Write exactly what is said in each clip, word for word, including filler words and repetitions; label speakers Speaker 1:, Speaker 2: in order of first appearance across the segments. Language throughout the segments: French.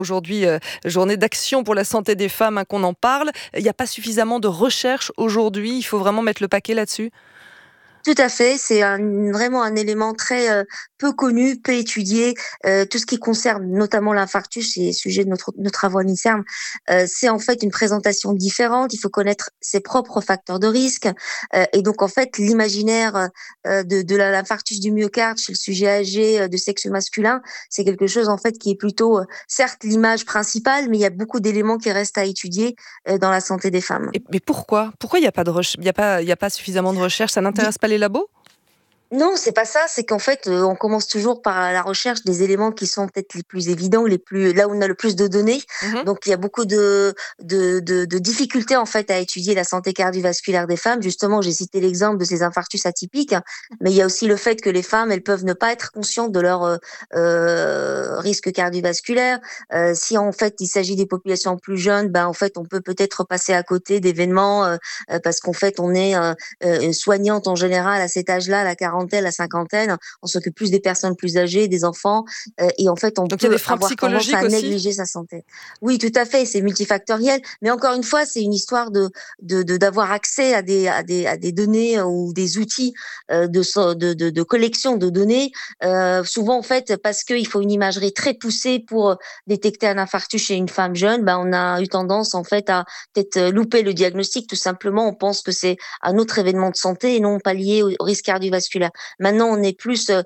Speaker 1: Aujourd'hui, euh, journée d'action pour la santé des femmes, hein, qu'on en parle. Il n'y a pas suffisamment de recherche aujourd'hui. Il faut vraiment mettre le paquet là-dessus.
Speaker 2: Tout à fait, c'est un vraiment un élément très, heu, peu connu, peu étudié, heu, tout ce qui concerne notamment l'infarctus, c'est sujet de notre nos travaux à l'INSERM, heu, c'est en fait une présentation différente. Il faut connaître ses propres facteurs de risque, heu et donc en fait l'imaginaire, heu, de de la l'infarctus du myocarde chez le sujet âgé, heu, de sexe masculin, c'est quelque chose en fait qui est plutôt, heu, certes l'image principale, mais il y a beaucoup d'éléments qui restent à étudier, heu, dans la santé des femmes.
Speaker 1: Et, mais pourquoi Pourquoi il n'y a pas de recherche, il y a pas, il y a pas suffisamment de recherche? Ça n'intéresse pas les labos?
Speaker 2: Non, c'est pas ça, c'est qu'en fait, heu, on commence toujours par la recherche des éléments qui sont peut-être les plus évidents, les plus là où on a le plus de données.
Speaker 1: Mhm.
Speaker 2: Donc il y a beaucoup de de de de difficultés, en fait, à étudier la santé cardiovasculaire des femmes. Justement, j'ai cité l'exemple de ces infarctus atypiques, mais il y a aussi le fait que les femmes, elles peuvent ne pas être conscientes de leur, heu heu, risque cardiovasculaire. Heu, si en fait, il s'agit des populations plus jeunes, ben, en fait, on peut peut-être passer à côté d'événements, heu heu, parce qu'en fait, on est, heu heu, soignante en général à cet âge-là, la quarantaine, la cinquantaine, on s'occupe plus des personnes plus âgées, des enfants, euh, et en fait, on
Speaker 1: Donc il y a des
Speaker 2: peut
Speaker 1: freins
Speaker 2: avoir tendance
Speaker 1: psychologiques
Speaker 2: à
Speaker 1: aussi.
Speaker 2: négliger sa santé. Oui, tout à fait, c'est multifactoriel, mais encore une fois, c'est une histoire de de de- d'avoir accès à des à des à des données, euh, ou des outils, euh, de, so- de de de collection de données. Euh, souvent, en fait, parce qu'il faut une imagerie très poussée pour détecter un infarctus chez une femme jeune, ben on a eu tendance en fait à peut-être euh, louper le diagnostic. Tout simplement, on pense que c'est un autre événement de santé et non pas lié au, au risque cardiovasculaire. Maintenant, on est plus euh,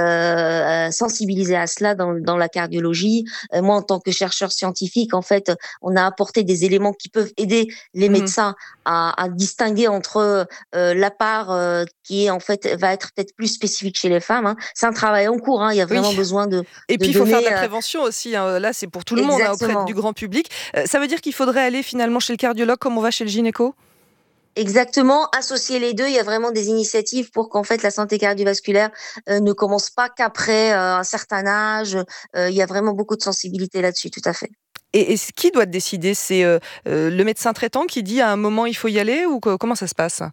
Speaker 2: euh, sensibilisé à cela dans, dans la cardiologie. Euh, moi, en tant que chercheur scientifique, en fait, on a apporté des éléments qui peuvent aider les
Speaker 1: Mhm.
Speaker 2: médecins à, à distinguer entre euh, la part euh, qui est en fait va être peut-être plus spécifique chez les femmes. Hein. C'est un travail en cours. Hein. Il y a vraiment
Speaker 1: Oui.
Speaker 2: besoin de,
Speaker 1: Et
Speaker 2: de
Speaker 1: puis il faut faire de la
Speaker 2: donner euh,
Speaker 1: prévention aussi, hein. Là, c'est pour tout le monde, hein, auprès du
Speaker 2: exactement.
Speaker 1: grand public. Euh, ça veut dire qu'il faudrait aller finalement chez le cardiologue comme on va chez le gynéco?
Speaker 2: Exactement, associer les deux, il y a vraiment des initiatives pour qu'en fait la santé cardiovasculaire euh, ne commence pas qu'après euh, un certain âge. Euh, il y a vraiment beaucoup de sensibilité là-dessus, tout à fait.
Speaker 1: Et, et qui doit décider? C'est euh, euh, le médecin traitant qui dit à un moment il faut y aller, ou co- comment ça se passe?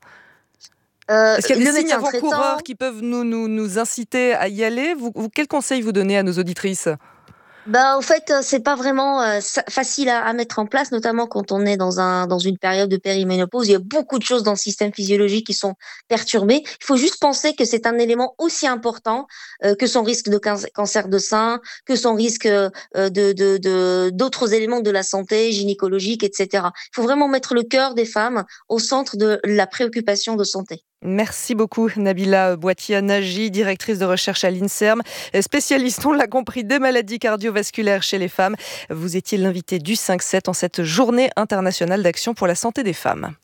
Speaker 2: Euh,
Speaker 1: Est-ce qu'il y a des
Speaker 2: le
Speaker 1: signes
Speaker 2: médecin
Speaker 1: avant-coureurs
Speaker 2: traitant,
Speaker 1: qui peuvent nous, nous, nous inciter à y aller? Vous, vous- quel conseil vous donnez à nos auditrices?
Speaker 2: bah, en fait, heu, c'est pas vraiment, heu, sa facile à à mettre en place, notamment quand on est dans un dans une période de périménopause. Il y a beaucoup de choses dans le système physiologique qui sont perturbées. Il faut juste penser que c'est un élément aussi important, heu, que son risque de quinz cancer de sein, que son risque, heu heu, de de de d'autres éléments de la santé gynécologique et cetera. Il faut vraiment mettre le cœur des femmes au centre de la préoccupation de santé.
Speaker 1: Merci beaucoup, Nabila Boitia-Nagy, directrice de recherche à l'INSERM, spécialiste, on l'a compris, des maladies cardiovasculaires chez les femmes. Vous étiez l'invité du cinq sept en cette journée internationale d'action pour la santé des femmes.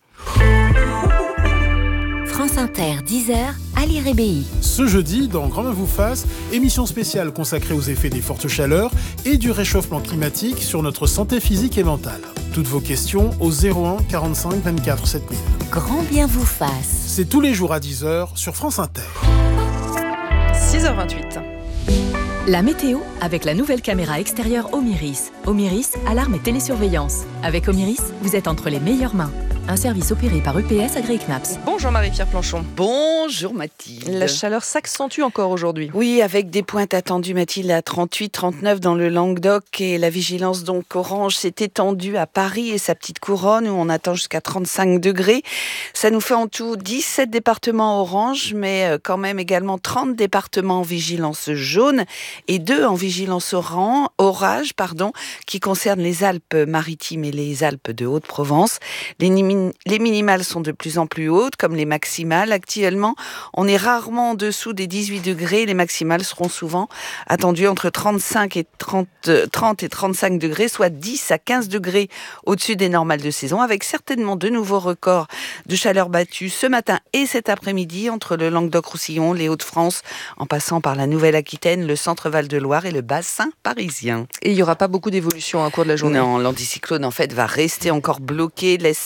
Speaker 3: France Inter, dix heures, Ali Rébéi.
Speaker 4: Ce jeudi, dans Grand Main vous fasse, émission spéciale consacrée aux effets des fortes chaleurs et du réchauffement climatique sur notre santé physique et mentale. Toutes vos questions au zéro un quarante-cinq vingt-quatre sept mille.
Speaker 3: Grand bien vous fasse.
Speaker 4: C'est tous les jours à dix heures sur France Inter.
Speaker 1: six heures vingt-huit.
Speaker 5: La météo avec la nouvelle caméra extérieure Omiris. Omiris, alarme et télésurveillance. Avec Omiris, vous êtes entre les meilleures mains. Un service opéré par U P S agréé C N A P S.
Speaker 1: Bonjour Marie-Pierre Planchon.
Speaker 6: Bonjour Mathilde.
Speaker 1: La chaleur s'accentue encore aujourd'hui.
Speaker 6: Oui, avec des pointes attendues, Mathilde, à trente-huit, trente-neuf dans le Languedoc, et la vigilance donc orange s'est étendue à Paris et sa petite couronne où on attend jusqu'à trente-cinq degrés. Ça nous fait en tout dix-sept départements orange, mais quand même également trente départements en vigilance jaune et deux en vigilance oran- orage, pardon, qui concernent les Alpes-Maritimes et les Alpes de Haute-Provence. Les Les minimales sont de plus en plus hautes, comme les maximales. Actuellement, on est rarement en dessous des dix-huit degrés. Les maximales seront souvent attendues entre trente-cinq et trente, trente et trente-cinq degrés, soit dix à quinze degrés au-dessus des normales de saison, avec certainement de nouveaux records de chaleur battus ce matin et cet après-midi entre le Languedoc-Roussillon, les Hauts-de-France, en passant par la Nouvelle-Aquitaine, le centre-Val de Loire et le bassin parisien.
Speaker 1: Et il n'y aura pas beaucoup d'évolution au cours de la journée.
Speaker 6: Non, l'anticyclone en fait va rester encore bloqué. L'Espagne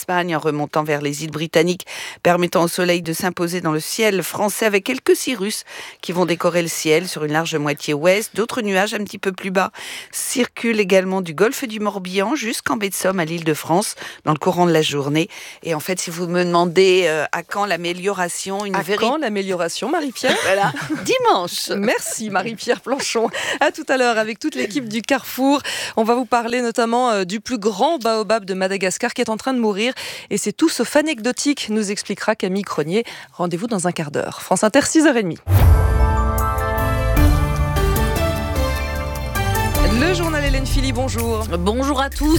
Speaker 6: remontant vers les îles britanniques, permettant au soleil de s'imposer dans le ciel français avec quelques cirrus qui vont décorer le ciel sur une large moitié ouest. D'autres nuages un petit peu plus bas circulent également du golfe du Morbihan jusqu'en baie de Somme à l'Île-de-France dans le courant de la journée. Et en fait, si vous me demandez euh, à quand l'amélioration, une
Speaker 1: à
Speaker 6: véri...
Speaker 1: quand l'amélioration, Marie-Pierre?
Speaker 6: Voilà, dimanche.
Speaker 1: Merci Marie-Pierre Planchon. À tout à l'heure avec toute l'équipe du Carrefour. On va vous parler notamment euh, du plus grand baobab de Madagascar qui est en train de mourir. Et c'est tout sauf anecdotique, nous expliquera Camille Cronier. Rendez-vous dans un quart d'heure. France Inter, six heures trente. Le journal Hélène Philly, bonjour.
Speaker 7: Bonjour à tous.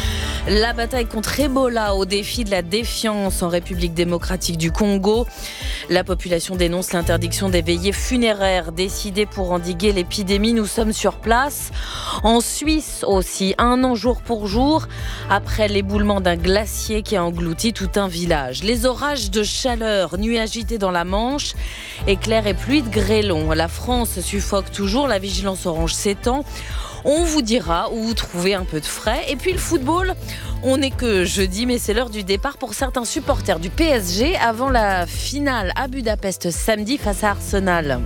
Speaker 7: La bataille contre Ebola au défi de la défiance en République démocratique du Congo. La population dénonce l'interdiction des veillées funéraires décidées pour endiguer l'épidémie. Nous sommes sur place. En Suisse aussi, un an jour pour jour, après l'éboulement d'un glacier qui a englouti tout un village. Les orages de chaleur, nuits agitées dans la Manche, éclairs et pluies de grêlons. La France suffoque toujours, la vigilance orange s'étend. On vous dira où trouver un peu de frais. Et puis le football, on n'est que jeudi, mais c'est l'heure du départ pour certains supporters du P S G avant la finale à Budapest samedi face à Arsenal.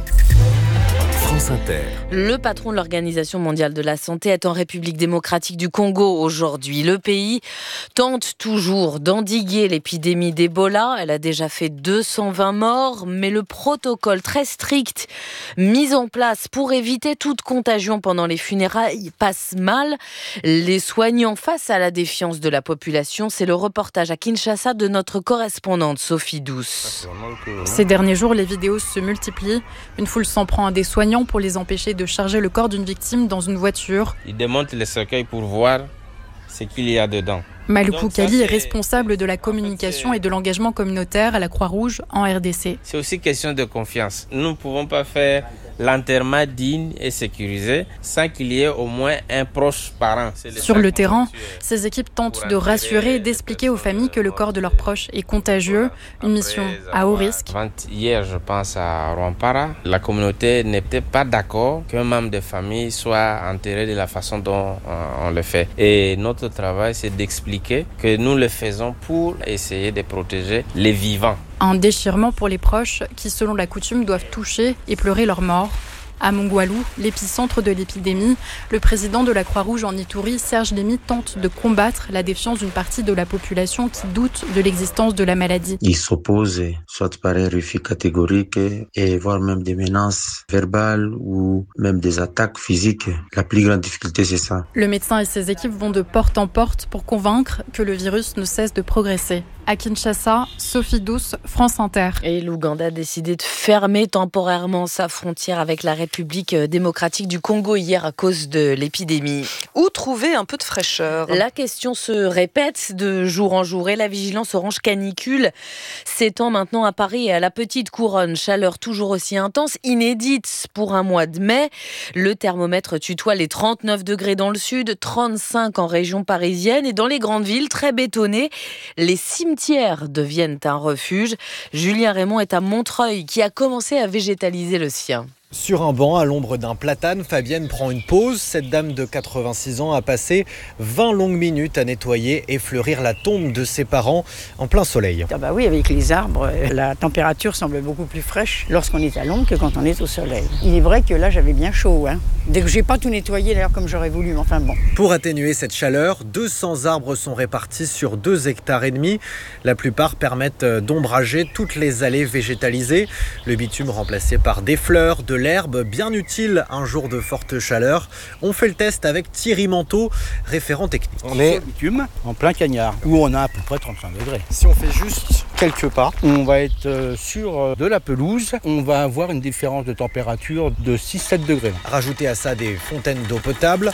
Speaker 3: France Inter.
Speaker 7: Le patron de l'Organisation mondiale de la santé est en République démocratique du Congo aujourd'hui. Le pays tente toujours d'endiguer l'épidémie d'Ebola. Elle a déjà fait deux cent vingt morts, mais le protocole très strict mis en place pour éviter toute contagion pendant les funérailles passe mal. Les soignants face à la défiance de la population, c'est le reportage à Kinshasa de notre correspondante Sophie Douce.
Speaker 8: Ces derniers jours, les vidéos se multiplient. Une foule s'en prend à des soignants pour les empêcher de charger le corps d'une victime dans une voiture.
Speaker 9: Ils démontent les cercueils pour voir ce qu'il y a dedans.
Speaker 8: Malou Kali est responsable de la communication et de l'engagement communautaire à la Croix-Rouge en R D C.
Speaker 9: C'est aussi question de confiance. Nous ne pouvons pas faire l'enterrement digne et sécurisé sans qu'il y ait au moins un proche parent.
Speaker 8: Sur le terrain, ces équipes tentent de rassurer et d'expliquer aux familles que le corps de leurs proches est contagieux, une mission à haut risque.
Speaker 9: Hier, je pense à Rwampara, la communauté n'était pas d'accord qu'un membre de famille soit enterré de la façon dont on le fait. Et notre travail, c'est d'expliquer que nous le faisons pour essayer de protéger les vivants.
Speaker 8: Un déchirement pour les proches qui, selon la coutume, doivent toucher et pleurer leur mort. À Mongwalou, l'épicentre de l'épidémie, le président de la Croix-Rouge en Ituri, Serge Lémy, tente de combattre la défiance d'une partie de la population qui doute de l'existence de la maladie.
Speaker 10: Ils s'opposent, soit par un refus catégorique, et voire même des menaces verbales ou même des attaques physiques. La plus grande difficulté, c'est ça.
Speaker 8: Le médecin et ses équipes vont de porte en porte pour convaincre que le virus ne cesse de progresser. À Kinshasa, Sophie Douce, France Inter.
Speaker 7: Et l'Ouganda a décidé de fermer temporairement sa frontière avec la République démocratique du Congo hier à cause de l'épidémie.
Speaker 1: Où trouver un peu de fraîcheur?
Speaker 7: La question se répète de jour en jour et la vigilance orange canicule s'étend maintenant à Paris et à la Petite Couronne. Chaleur toujours aussi intense, inédite pour un mois de mai. Le thermomètre tutoie les trente-neuf degrés dans le sud, trente-cinq en région parisienne et dans les grandes villes très bétonnées, les cimetières deviennent un refuge. Julien Raymond est à Montreuil qui a commencé à végétaliser le sien.
Speaker 11: Sur un banc, à l'ombre d'un platane, Fabienne prend une pause. Cette dame de quatre-vingt-six ans a passé vingt longues minutes à nettoyer et fleurir la tombe de ses parents en plein soleil.
Speaker 12: Ah bah oui, avec les arbres, la température semble beaucoup plus fraîche lorsqu'on est à l'ombre que quand on est au soleil. Il est vrai que là, j'avais bien chaud. Hein. Dès que j'ai pas tout nettoyé d'ailleurs comme j'aurais voulu, mais enfin bon.
Speaker 11: Pour atténuer cette chaleur, deux cents arbres sont répartis sur deux hectares et demi. La plupart permettent d'ombrager toutes les allées végétalisées. Le bitume remplacé par des fleurs, de l'herbe, bien utile un jour de forte chaleur. On fait le test avec Thierry Manteau, référent technique.
Speaker 13: On est au bitume, en plein cagnard, où on a à peu près trente-cinq degrés.
Speaker 11: Si on fait juste quelques pas,
Speaker 13: on va être sur de la pelouse. On va avoir une différence de température de six à sept degrés.
Speaker 11: Rajoutez à ça des fontaines d'eau potable.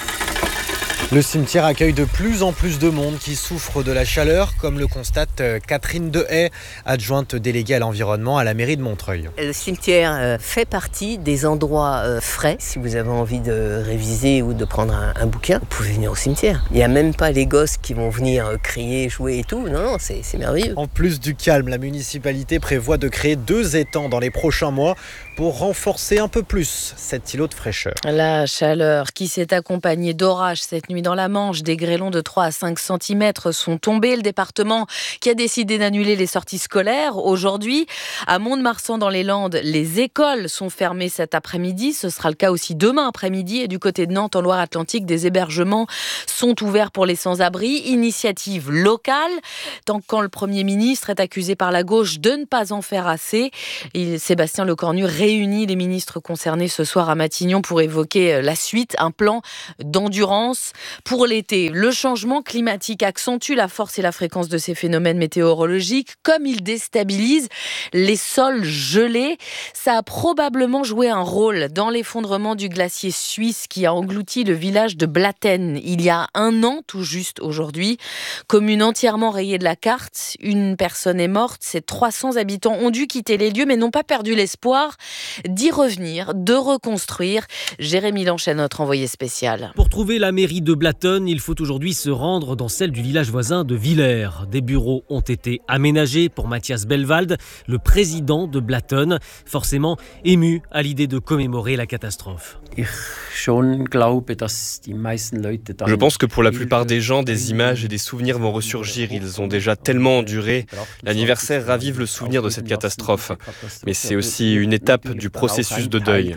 Speaker 11: Le cimetière accueille de plus en plus de monde qui souffre de la chaleur, comme le constate Catherine Dehaye, adjointe déléguée à l'environnement à la mairie de Montreuil.
Speaker 14: Le cimetière fait partie des endroits frais. Si vous avez envie de réviser ou de prendre un, un bouquin, vous pouvez venir au cimetière. Il n'y a même pas les gosses qui vont venir crier, jouer et tout. Non, non, c'est, c'est merveilleux.
Speaker 11: En plus du calme, la municipalité prévoit de créer deux étangs dans les prochains mois pour renforcer un peu plus cet îlot de fraîcheur.
Speaker 7: La chaleur qui s'est accompagnée d'orages cette nuit nuit dans la Manche. Des grêlons de trois à cinq centimètres sont tombés. Le département qui a décidé d'annuler les sorties scolaires aujourd'hui. À Mont-de-Marsan dans les Landes, les écoles sont fermées cet après-midi. Ce sera le cas aussi demain après-midi. Et du côté de Nantes, en Loire-Atlantique, des hébergements sont ouverts pour les sans-abri. Initiative locale, tant quand le Premier ministre est accusé par la gauche de ne pas en faire assez. Il, Sébastien Lecornu réunit les ministres concernés ce soir à Matignon pour évoquer la suite, un plan d'endurance pour l'été. Le changement climatique accentue la force et la fréquence de ces phénomènes météorologiques, comme il déstabilise les sols gelés. Ça a probablement joué un rôle dans l'effondrement du glacier suisse qui a englouti le village de Blatten il y a un an, tout juste aujourd'hui. Commune entièrement rayée de la carte, une personne est morte, ses trois cents habitants ont dû quitter les lieux mais n'ont pas perdu l'espoir d'y revenir, de reconstruire. Jérémy Lanchet, notre envoyé spécial.
Speaker 15: Pour trouver la mairie de Blatten, il faut aujourd'hui se rendre dans celle du village voisin de Villers. Des bureaux ont été aménagés pour Mathias Belwald, le président de Blatten, forcément ému à l'idée de commémorer la catastrophe.
Speaker 16: Je pense que pour la plupart des gens, des images et des souvenirs vont ressurgir. Ils ont déjà tellement enduré. L'anniversaire ravive le souvenir de cette catastrophe. Mais c'est aussi une étape du processus de deuil.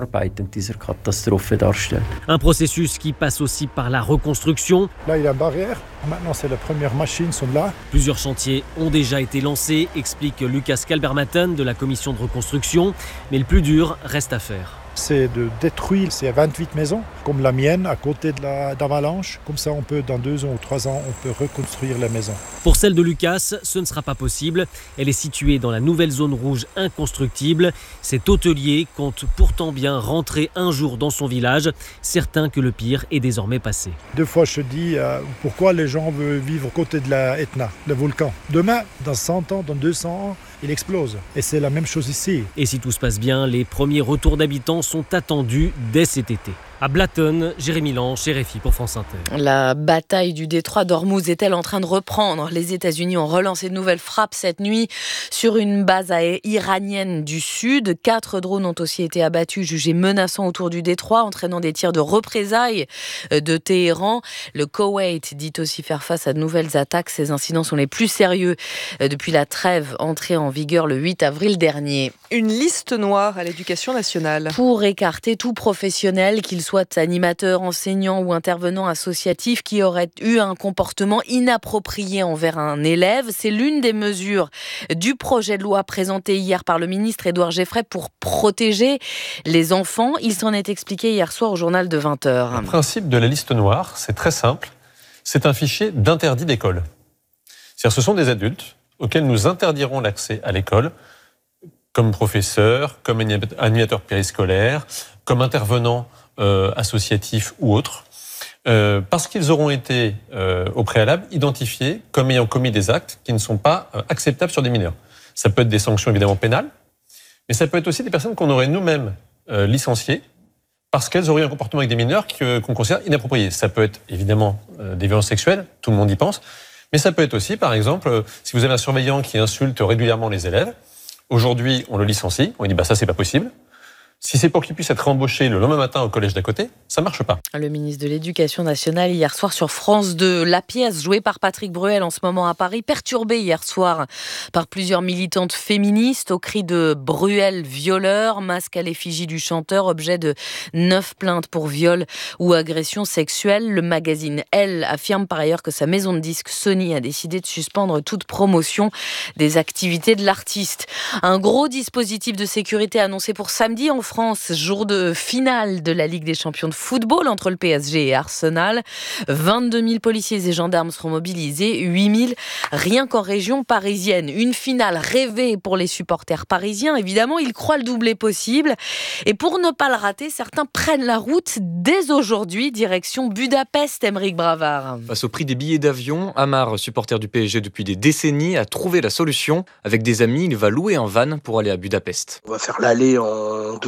Speaker 15: Un processus qui passe aussi par la reconstruction.
Speaker 17: Là, il y a une barrière. Maintenant, c'est les premières machines sont là.
Speaker 15: Plusieurs chantiers ont déjà été lancés, explique Lucas Kalbermatten de la commission de reconstruction. Mais le plus dur reste à faire.
Speaker 17: C'est de détruire ces vingt-huit maisons, comme la mienne, à côté de la, d'Avalanche. Comme ça, on peut, dans deux ans ou trois ans, on peut reconstruire la maison.
Speaker 15: Pour celle de Lucas, ce ne sera pas possible. Elle est située dans la nouvelle zone rouge inconstructible. Cet hôtelier compte pourtant bien rentrer un jour dans son village, certain que le pire est désormais passé.
Speaker 17: Deux fois, je dis euh, pourquoi les gens veulent vivre à côté de la Etna, le volcan. Demain, dans cent ans, dans deux cents ans, il explose. Et c'est la même chose ici.
Speaker 15: Et si tout se passe bien, les premiers retours d'habitants sont attendus dès cet été. À Blatten, Jérémy Lange, R F I pour France Inter.
Speaker 7: La bataille du détroit d'Ormuz est-elle en train de reprendre ? Les États-Unis ont relancé de nouvelles frappes cette nuit sur une base iranienne du sud. Quatre drones ont aussi été abattus, jugés menaçants autour du détroit, entraînant des tirs de représailles de Téhéran. Le Koweït dit aussi faire face à de nouvelles attaques. Ces incidents sont les plus sérieux depuis la trêve entrée en vigueur le huit avril dernier.
Speaker 1: Une liste noire à l'éducation nationale.
Speaker 7: Pour écarter tout professionnel, qu'il soit animateur, enseignant ou intervenant associatif qui aurait eu un comportement inapproprié envers un élève. C'est l'une des mesures du projet de loi présenté hier par le ministre Édouard Geffray pour protéger les enfants. Il s'en est expliqué hier soir au journal de vingt heures.
Speaker 18: Le principe de la liste noire, c'est très simple. C'est un fichier d'interdit d'école. C'est-à-dire ce sont des adultes auxquels nous interdirons l'accès à l'école comme professeur, comme animateur périscolaire, comme intervenant Euh, associatifs ou autres, euh, parce qu'ils auront été euh, au préalable identifiés comme ayant commis des actes qui ne sont pas euh, acceptables sur des mineurs. Ça peut être des sanctions évidemment pénales, mais ça peut être aussi des personnes qu'on aurait nous-mêmes euh, licenciées parce qu'elles auraient eu un comportement avec des mineurs que, qu'on considère inapproprié. Ça peut être évidemment euh, des violences sexuelles, tout le monde y pense, mais ça peut être aussi, par exemple, euh, si vous avez un surveillant qui insulte régulièrement les élèves, aujourd'hui on le licencie, on lui dit bah ça c'est pas possible. Si c'est pour qu'il puisse être embauché le lendemain matin au collège d'à côté, ça marche pas.
Speaker 7: Le ministre de l'Éducation nationale hier soir sur France deux. La pièce jouée par Patrick Bruel en ce moment à Paris, perturbée hier soir par plusieurs militantes féministes au cri de Bruel violeur, masque à l'effigie du chanteur, objet de neuf plaintes pour viol ou agression sexuelle. Le magazine Elle affirme par ailleurs que sa maison de disques Sony a décidé de suspendre toute promotion des activités de l'artiste. Un gros dispositif de sécurité annoncé pour samedi en France, jour de finale de la Ligue des champions de football entre le P S G et Arsenal. vingt-deux mille policiers et gendarmes seront mobilisés, huit mille rien qu'en région parisienne. Une finale rêvée pour les supporters parisiens. Évidemment, ils croient le doublé possible. Et pour ne pas le rater, certains prennent la route dès aujourd'hui, direction Budapest, Aymeric Bravard.
Speaker 19: Face au prix des billets d'avion, Amar, supporter du P S G depuis des décennies, a trouvé la solution. Avec des amis, il va louer un van pour aller à Budapest.
Speaker 20: On va faire l'aller en deux jours.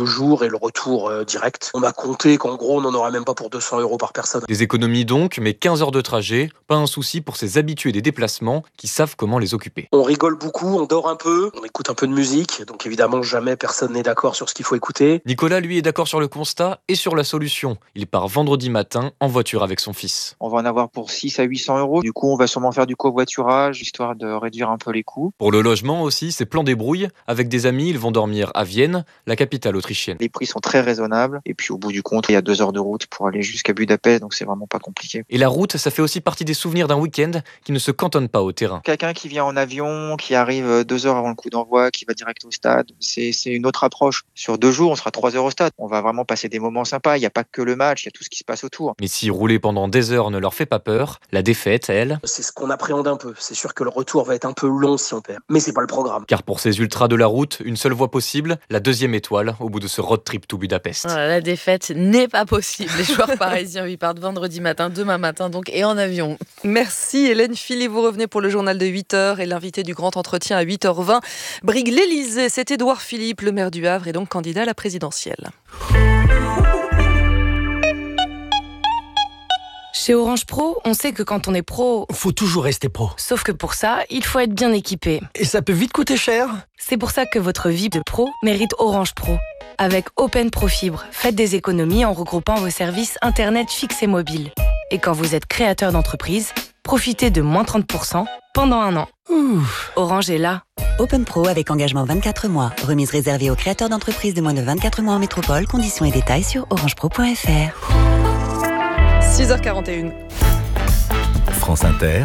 Speaker 20: jours et le retour euh, direct. On m'a compté qu'en gros, on n'en aura même pas pour deux cents euros par personne.
Speaker 19: Des économies donc, mais quinze heures de trajet, pas un souci pour ces habitués des déplacements qui savent comment les occuper.
Speaker 20: On rigole beaucoup, on dort un peu, on écoute un peu de musique, donc évidemment jamais personne n'est d'accord sur ce qu'il faut écouter.
Speaker 19: Nicolas, lui, est d'accord sur le constat et sur la solution. Il part vendredi matin en voiture avec son fils.
Speaker 21: On va en avoir pour six à huit cents euros. Du coup, on va sûrement faire du covoiturage, histoire de réduire un peu les coûts.
Speaker 19: Pour le logement aussi, c'est plan débrouille. Avec des amis, ils vont dormir à Vienne, la capitale autrichienne.
Speaker 21: Les prix sont très raisonnables. Et puis au bout du compte, il y a deux heures de route pour aller jusqu'à Budapest, donc c'est vraiment pas compliqué.
Speaker 19: Et la route, ça fait aussi partie des souvenirs d'un week-end qui ne se cantonne pas au terrain.
Speaker 21: Quelqu'un qui vient en avion, qui arrive deux heures avant le coup d'envoi, qui va direct au stade, c'est, c'est une autre approche. Sur deux jours, on sera trois heures au stade. On va vraiment passer des moments sympas. Il n'y a pas que le match, il y a tout ce qui se passe autour.
Speaker 19: Mais si rouler pendant des heures ne leur fait pas peur, la défaite, elle...
Speaker 20: C'est ce qu'on appréhende un peu. C'est sûr que le retour va être un peu long si on perd. Mais c'est pas le programme.
Speaker 19: Car pour ces ultras de la route, une seule voie possible, la deuxième étoile au bout de ce road trip to Budapest.
Speaker 7: Voilà, la défaite n'est pas possible. Les joueurs parisiens, ils partent vendredi matin, demain matin donc, et en avion.
Speaker 1: Merci Hélène Philly, vous revenez pour le journal de huit heures et l'invité du grand entretien à huit heures vingt. Brigue l'Élysée, c'est Édouard Philippe, le maire du Havre et donc candidat à la présidentielle.
Speaker 22: Chez Orange Pro, on sait que quand on est pro...
Speaker 23: Faut toujours rester pro.
Speaker 22: Sauf que pour ça, il faut être bien équipé.
Speaker 23: Et ça peut vite coûter cher.
Speaker 22: C'est pour ça que votre vie de pro mérite Orange Pro. Avec Open Pro Fibre, faites des économies en regroupant vos services Internet fixes et mobiles. Et quand vous êtes créateur d'entreprise, profitez de moins trente pour cent pendant un an.
Speaker 23: Ouh.
Speaker 22: Orange est là.
Speaker 24: Open Pro avec engagement vingt-quatre mois. Remise réservée aux créateurs d'entreprises de moins de vingt-quatre mois en métropole. Conditions et détails sur orange pro point f r.
Speaker 1: six heures quarante et une.
Speaker 3: France Inter,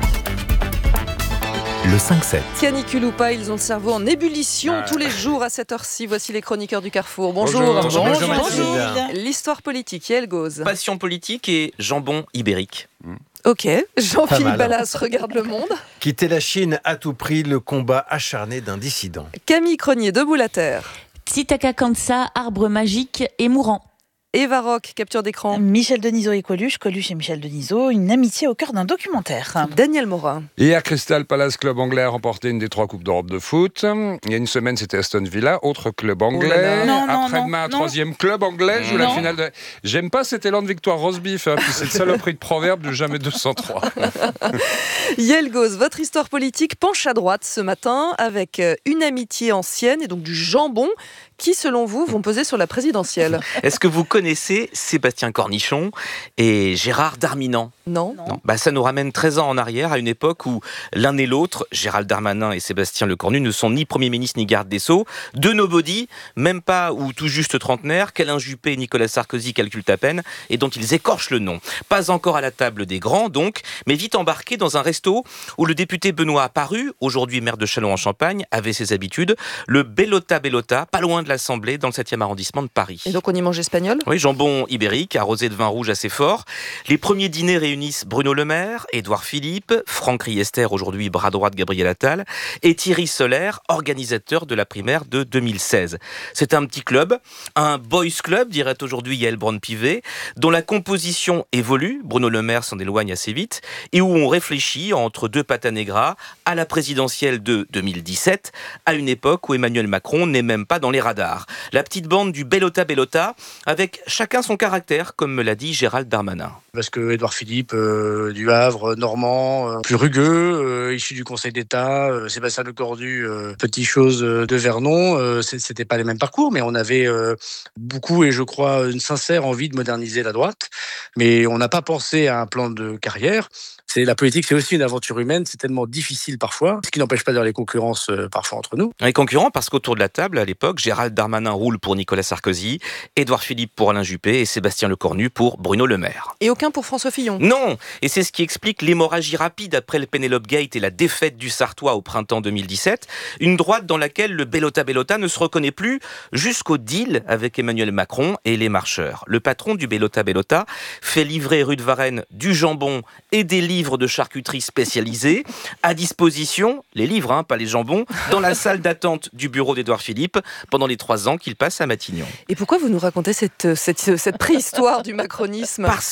Speaker 3: le cinq sept.
Speaker 1: Canicule ou pas, ils ont le cerveau en ébullition ah. tous les jours à cette heure-ci. Voici les chroniqueurs du Carrefour. Bonjour.
Speaker 25: Bonjour. Bonjour. Bonjour.
Speaker 1: Bonjour. L'histoire politique, Yael Gauze.
Speaker 25: Passion politique et jambon ibérique.
Speaker 1: Mmh. Ok, Jean-Philippe Ballas regarde Le Monde.
Speaker 26: Quitter la Chine à tout prix, le combat acharné d'un dissident.
Speaker 1: Camille Cronier, Debout la Terre.
Speaker 27: Tsitaka Kansa, arbre magique et mourant.
Speaker 1: Eva Rock, capture d'écran.
Speaker 28: Michel Denisot et Coluche, Coluche et Michel Denisot, une amitié au cœur d'un documentaire.
Speaker 1: Daniel Morin.
Speaker 29: Hier, Crystal Palace Club anglais a remporté une des trois Coupes d'Europe de foot. Il y a une semaine, c'était Aston Villa, autre club anglais.
Speaker 28: Oh non, non,
Speaker 29: Après-demain, un troisième club anglais joue la finale de... J'aime pas cet élan de victoire roast beef, hein, puis cette saloperie de proverbe de jamais deux cent trois.
Speaker 1: Yael Gauze, votre histoire politique penche à droite ce matin avec une amitié ancienne et donc du jambon qui, selon vous, vont peser sur la présidentielle.
Speaker 25: Est-ce que vous connaissez Sébastien Cornichon et Gérard Darmanin ?
Speaker 1: Non.
Speaker 25: non. Bah, ça nous ramène treize ans en arrière, à une époque où l'un et l'autre, Gérald Darmanin et Sébastien Lecornu, ne sont ni Premier ministre ni garde des Sceaux, deux nobody, même pas ou tout juste trentenaires, qu'Alain Juppé et Nicolas Sarkozy calculent à peine, et dont ils écorchent le nom. Pas encore à la table des grands, donc, mais vite embarqués dans un resto où le député Benoît Apparu, aujourd'hui maire de Châlons-en-Champagne, avait ses habitudes, le Bellota Bellota, pas loin de l'Assemblée, dans le septième arrondissement de Paris.
Speaker 1: Et donc on y mange espagnol ?
Speaker 25: Oui, jambon ibérique, arrosé de vin rouge assez fort. Les premiers dîners réunissent Bruno Le Maire, Édouard Philippe, Franck Riester, aujourd'hui bras droit de Gabriel Attal, et Thierry Solaire, organisateur de la primaire de deux mille seize. C'est un petit club, un boys club, dirait aujourd'hui Yael Braun-Pivet, dont la composition évolue, Bruno Le Maire s'en éloigne assez vite, et où on réfléchit entre deux pata negra à la présidentielle de deux mille dix-sept, à une époque où Emmanuel Macron n'est même pas dans les radars. La petite bande du Bellota Bellota, avec chacun son caractère, comme me l'a dit Gérald Darmanin.
Speaker 20: Parce que Édouard Philippe, euh, du Havre, normand, euh, plus rugueux, euh, issu du Conseil d'État, euh, Sébastien Lecornu, euh, petit chose de Vernon, euh, c'était pas les mêmes parcours, mais on avait euh, beaucoup, et je crois, une sincère envie de moderniser la droite. Mais on n'a pas pensé à un plan de carrière. C'est, la politique, c'est aussi une aventure humaine, c'est tellement difficile parfois, ce qui n'empêche pas d'ailleurs les concurrences euh, parfois entre nous.
Speaker 25: Les concurrents, parce qu'autour de la table, à l'époque, Gérald Darmanin roule pour Nicolas Sarkozy, Édouard Philippe pour Alain Juppé et Sébastien Lecornu pour Bruno Le Maire.
Speaker 1: Et aucun pour François Fillon.
Speaker 25: Non, et c'est ce qui explique l'hémorragie rapide après le Penelope Gate et la défaite du Sartois au printemps deux mille dix-sept, une droite dans laquelle le Bellota Bellota ne se reconnaît plus jusqu'au deal avec Emmanuel Macron et les marcheurs. Le patron du Bellota Bellota fait livrer rue de Varennes du jambon et des livres de charcuterie spécialisés à disposition, les livres, hein, pas les jambons, dans la salle d'attente du bureau d'Édouard Philippe pendant les trois ans qu'il passe à Matignon.
Speaker 1: Et pourquoi vous nous racontez cette, cette, cette préhistoire du macronisme ?
Speaker 25: Parce qu'elle l'est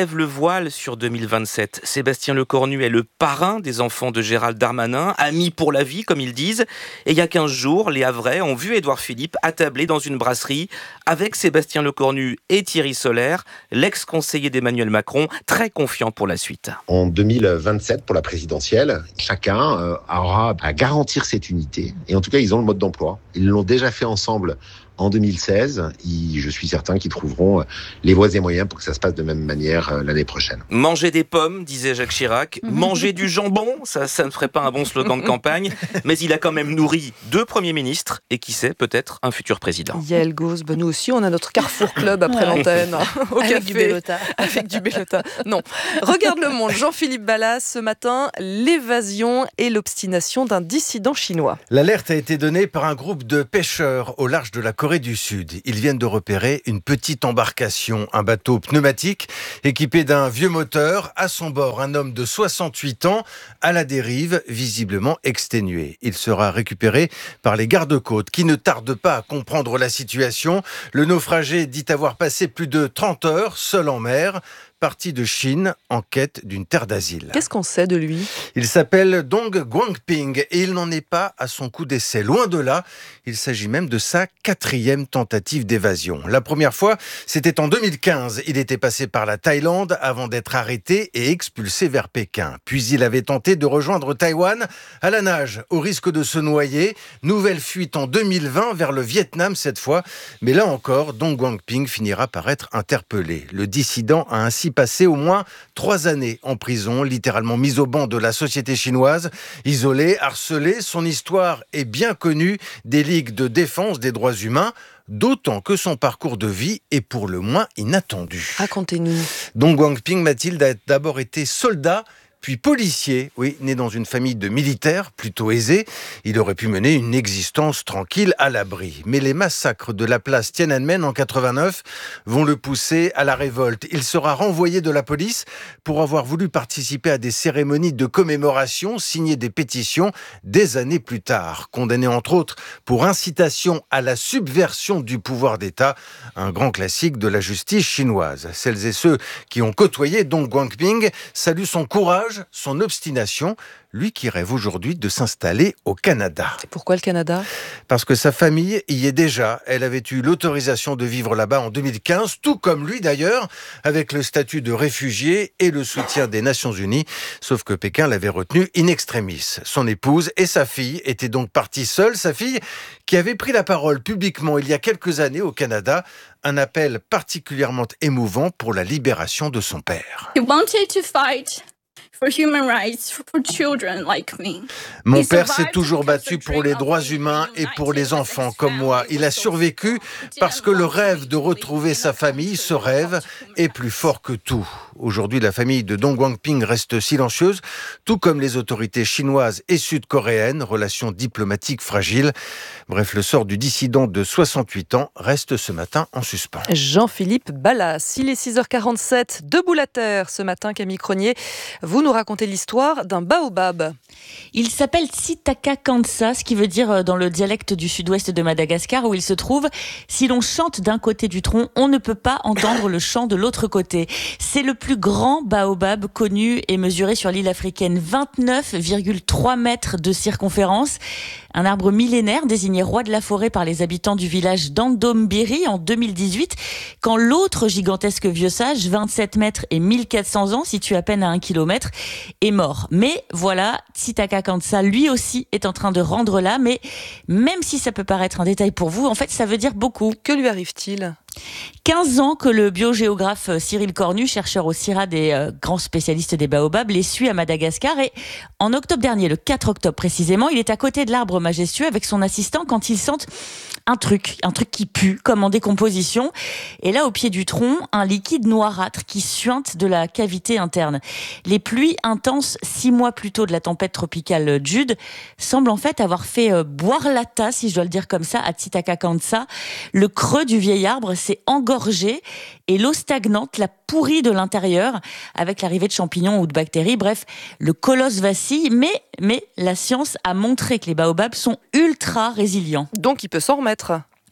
Speaker 25: lève le voile sur deux mille vingt-sept. Sébastien Lecornu est le parrain des enfants de Gérald Darmanin, ami pour la vie, comme ils disent. Et il y a quinze jours, les Havrais ont vu Édouard Philippe attablé dans une brasserie avec Sébastien Lecornu et Thierry Solère, l'ex-conseiller d'Emmanuel Macron, très confiant pour la suite.
Speaker 2: En deux mille vingt-sept, pour la présidentielle, chacun euh, aura à garantir cette unité. Et en tout cas, ils ont le mode d'emploi. Ils l'ont déjà fait ensemble en deux mille seize. Je suis certain qu'ils trouveront les voies et moyens pour que ça se passe de même manière l'année prochaine.
Speaker 25: Manger des pommes, disait Jacques Chirac. Manger du jambon, ça, ça ne ferait pas un bon slogan de campagne. Mais il a quand même nourri deux premiers ministres et qui sait, peut-être un futur président.
Speaker 1: Yael Gauz, ben nous aussi, on a notre Carrefour Club après ouais. l'antenne. Au
Speaker 28: Avec
Speaker 1: café,
Speaker 28: du Bellota.
Speaker 1: Avec du Bellota. Non. Regarde le monde. Jean-Philippe Ballas, ce matin, l'évasion et l'obstination d'un dissident chinois.
Speaker 26: L'alerte a été donnée par un groupe de pêcheurs au large de la Corée du Sud. Ils viennent de repérer une petite embarcation, un bateau pneumatique équipé d'un vieux moteur. À son bord, un homme de soixante-huit ans à la dérive, visiblement exténué. Il sera récupéré par les gardes-côtes qui ne tardent pas à comprendre la situation. Le naufragé dit avoir passé plus de trente heures seul en mer, parti de Chine en quête d'une terre d'asile.
Speaker 1: Qu'est-ce qu'on sait de lui ?
Speaker 26: Il s'appelle Dong Guangping et il n'en est pas à son coup d'essai. Loin de là, il s'agit même de sa quatrième tentative d'évasion. La première fois, c'était en deux mille quinze. Il était passé par la Thaïlande avant d'être arrêté et expulsé vers Pékin. Puis il avait tenté de rejoindre Taïwan à la nage, au risque de se noyer. Nouvelle fuite en deux mille vingt vers le Vietnam cette fois. Mais là encore, Dong Guangping finira par être interpellé. Le dissident a ainsi passé au moins trois années en prison, littéralement mis au banc de la société chinoise. Isolé, harcelé, son histoire est bien connue des ligues de défense des droits humains, d'autant que son parcours de vie est pour le moins inattendu.
Speaker 1: Racontez-nous.
Speaker 26: Dong Guangping, Mathilde, a d'abord été soldat, puis policier, oui, né dans une famille de militaires plutôt aisés. Il aurait pu mener une existence tranquille à l'abri. Mais les massacres de la place Tiananmen en quatre-vingt-neuf vont le pousser à la révolte. Il sera renvoyé de la police pour avoir voulu participer à des cérémonies de commémoration, signer des pétitions des années plus tard. Condamné entre autres pour incitation à la subversion du pouvoir d'État, un grand classique de la justice chinoise. Celles et ceux qui ont côtoyé Dong Guangping saluent son courage, son obstination, lui qui rêve aujourd'hui de s'installer au Canada.
Speaker 1: Et pourquoi le Canada ?
Speaker 26: Parce que sa famille y est déjà. Elle avait eu l'autorisation de vivre là-bas en deux mille quinze, tout comme lui d'ailleurs, avec le statut de réfugié et le soutien des Nations Unies. Sauf que Pékin l'avait retenu in extremis. Son épouse et sa fille étaient donc parties seules. Sa fille qui avait pris la parole publiquement il y a quelques années au Canada, un appel particulièrement émouvant pour la libération de son père.
Speaker 4: He wanted to fight for human rights for children like me.
Speaker 26: Mon père s'est toujours battu pour les droits humains et pour les enfants comme moi. Il a survécu parce que le rêve de retrouver sa famille, ce rêve, est plus fort que tout. Aujourd'hui, la famille de Dong Guangping reste silencieuse, tout comme les autorités chinoises et sud-coréennes, relations diplomatiques fragiles. Bref, le sort du dissident de soixante-huit ans reste ce matin en suspens.
Speaker 1: Jean-Philippe Ballas, il est six heures quarante-sept, debout la terre ce matin, Camille Cronier. Vous nous racontez l'histoire d'un baobab.
Speaker 27: Il s'appelle Tsitaka Kansa, ce qui veut dire dans le dialecte du sud-ouest de Madagascar où il se trouve. Si l'on chante d'un côté du tronc, on ne peut pas entendre le chant de l'autre côté. C'est le plus grand baobab connu et mesuré sur l'île africaine, vingt-neuf virgule trois mètres de circonférence. Un arbre millénaire désigné roi de la forêt par les habitants du village d'Andombiri en deux mille dix-huit, quand l'autre gigantesque vieux sage, vingt-sept mètres et mille quatre cents ans, situé à peine à un kilomètre, est mort. Mais voilà, Tsitaka Kansa, lui aussi, est en train de rendre là, mais même si ça peut paraître un détail pour vous, en fait, ça veut dire beaucoup.
Speaker 1: Que lui arrive-t-il ?
Speaker 27: quinze ans que le biogéographe Cyril Cornu, chercheur au CIRAD et euh, grand spécialiste des baobabs, les suit à Madagascar. Et en octobre dernier, le quatre octobre précisément, il est à côté de l'arbre majestueux avec son assistant quand ils sentent un truc, un truc qui pue, comme en décomposition. Et là, au pied du tronc, un liquide noirâtre qui suinte de la cavité interne. Les pluies intenses, six mois plus tôt de la tempête tropicale Jude, semblent en fait avoir fait euh, boire la tasse, si je dois le dire comme ça, à Tsitaka Kansa. Le creux du vieil arbre s'est engorgé et l'eau stagnante l'a pourri de l'intérieur avec l'arrivée de champignons ou de bactéries. Bref, le colosse vacille, mais, mais la science a montré que les baobabs sont ultra résilients.
Speaker 1: Donc il peut s'en remettre.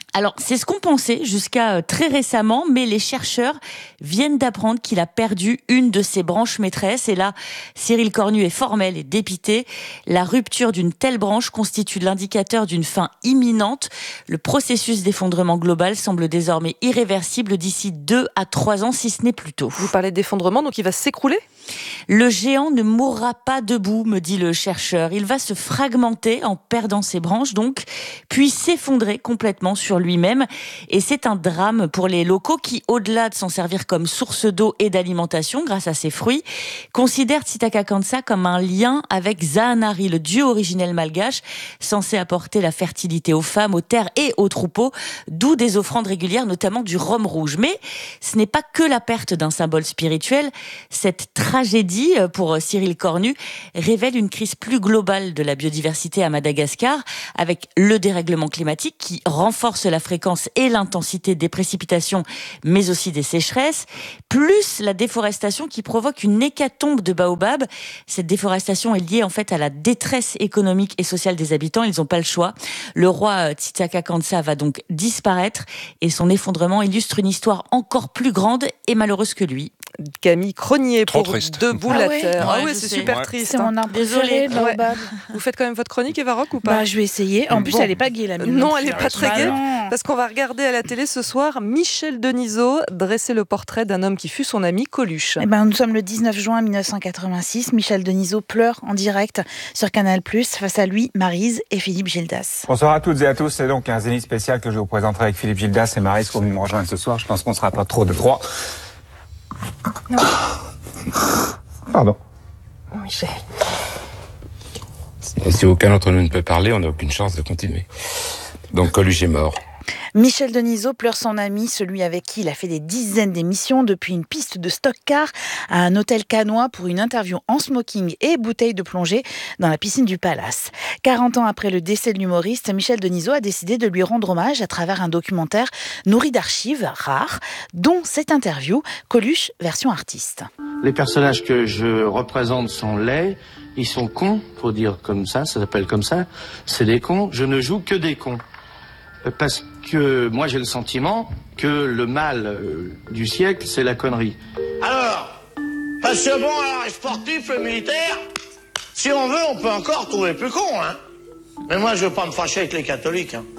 Speaker 27: Alors, c'est ce qu'on pensait jusqu'à très récemment, mais les chercheurs viennent d'apprendre qu'il a perdu une de ses branches maîtresses. Et là, Cyril Cornu est formel et dépité. La rupture d'une telle branche constitue l'indicateur d'une fin imminente. Le processus d'effondrement global semble désormais irréversible d'ici deux à trois ans, si ce n'est plus tôt.
Speaker 1: Vous parlez d'effondrement, donc il va s'écrouler ?
Speaker 27: Le géant ne mourra pas debout, me dit le chercheur. Il va se fragmenter en perdant ses branches, donc, puis s'effondrer complètement sur lui-même. Et c'est un drame pour les locaux qui, au-delà de s'en servir comme source d'eau et d'alimentation grâce à ses fruits, considèrent Titicaca comme un lien avec Zaanari, le dieu originel malgache, censé apporter la fertilité aux femmes, aux terres et aux troupeaux, d'où des offrandes régulières, notamment du rhum rouge. Mais ce n'est pas que la perte d'un symbole spirituel. Cette tragédie, pour Cyril Cornu, révèle une crise plus globale de la biodiversité à Madagascar, avec le dérèglement climatique qui renforce la fréquence et l'intensité des précipitations, mais aussi des sécheresses, plus la déforestation qui provoque une hécatombe de baobabs. Cette déforestation est liée en fait à la détresse économique et sociale des habitants. Ils n'ont pas le choix. Le roi Titicaca va donc disparaître et son effondrement illustre une histoire encore plus grande et malheureuse que lui.
Speaker 1: Camille Cronier
Speaker 29: Trop
Speaker 1: pour
Speaker 29: triste.
Speaker 1: Debout
Speaker 28: Ah
Speaker 1: la
Speaker 28: ouais.
Speaker 1: Terre. Ah
Speaker 27: Ouais,
Speaker 1: ouais,
Speaker 27: je
Speaker 1: c'est
Speaker 27: sais.
Speaker 1: super
Speaker 29: Ouais.
Speaker 1: triste.
Speaker 28: C'est mon
Speaker 1: hein.
Speaker 28: arbre préféré, le
Speaker 1: Ouais.
Speaker 28: baobab.
Speaker 1: Vous faites quand même votre chronique, Eva Rock, ou pas ?
Speaker 28: Bah, je vais essayer. En plus,
Speaker 1: Bon.
Speaker 28: elle est pas gaie, la mienne.
Speaker 1: Non,
Speaker 28: plus,
Speaker 1: elle est
Speaker 28: hein.
Speaker 1: pas très
Speaker 28: Bah
Speaker 1: gaie.
Speaker 28: non.
Speaker 1: Parce qu'on va regarder à la télé ce soir Michel Denisot dresser le portrait d'un homme qui fut son ami Coluche.
Speaker 28: Eh ben, nous sommes le dix-neuf juin mille neuf cent quatre-vingt-six. Michel Denisot pleure en direct sur Canal plus. Face à lui, Maryse et Philippe Gildas.
Speaker 5: Bonsoir à toutes et à tous. C'est donc un Zénith spécial que je vous présenterai avec Philippe Gildas et Maryse pour venir me rejoindre ce soir. Je pense qu'on ne sera pas trop de trois. Non. Pardon.
Speaker 6: Michel. Si aucun d'entre nous ne peut parler, on n'a aucune chance de continuer. Donc Coluche est mort.
Speaker 28: Michel Denisot pleure son ami, celui avec qui il a fait des dizaines d'émissions, depuis une piste de stock-car à un hôtel canois pour une interview en smoking et bouteille de plongée dans la piscine du Palace. quarante ans après le décès de l'humoriste, Michel Denisot a décidé de lui rendre hommage à travers un documentaire nourri d'archives rares, dont cette interview, Coluche version artiste.
Speaker 8: Les personnages que je représente sont laids, ils sont cons, faut dire comme ça, ça s'appelle comme ça, c'est des cons, je ne joue que des cons. Parce que moi j'ai le sentiment que le mal euh, du siècle, c'est la connerie.
Speaker 9: Alors, parce que bon, alors, les sportifs, les militaires, si on veut, on peut encore trouver plus con, hein. Mais moi, je veux pas me fâcher avec les catholiques, hein.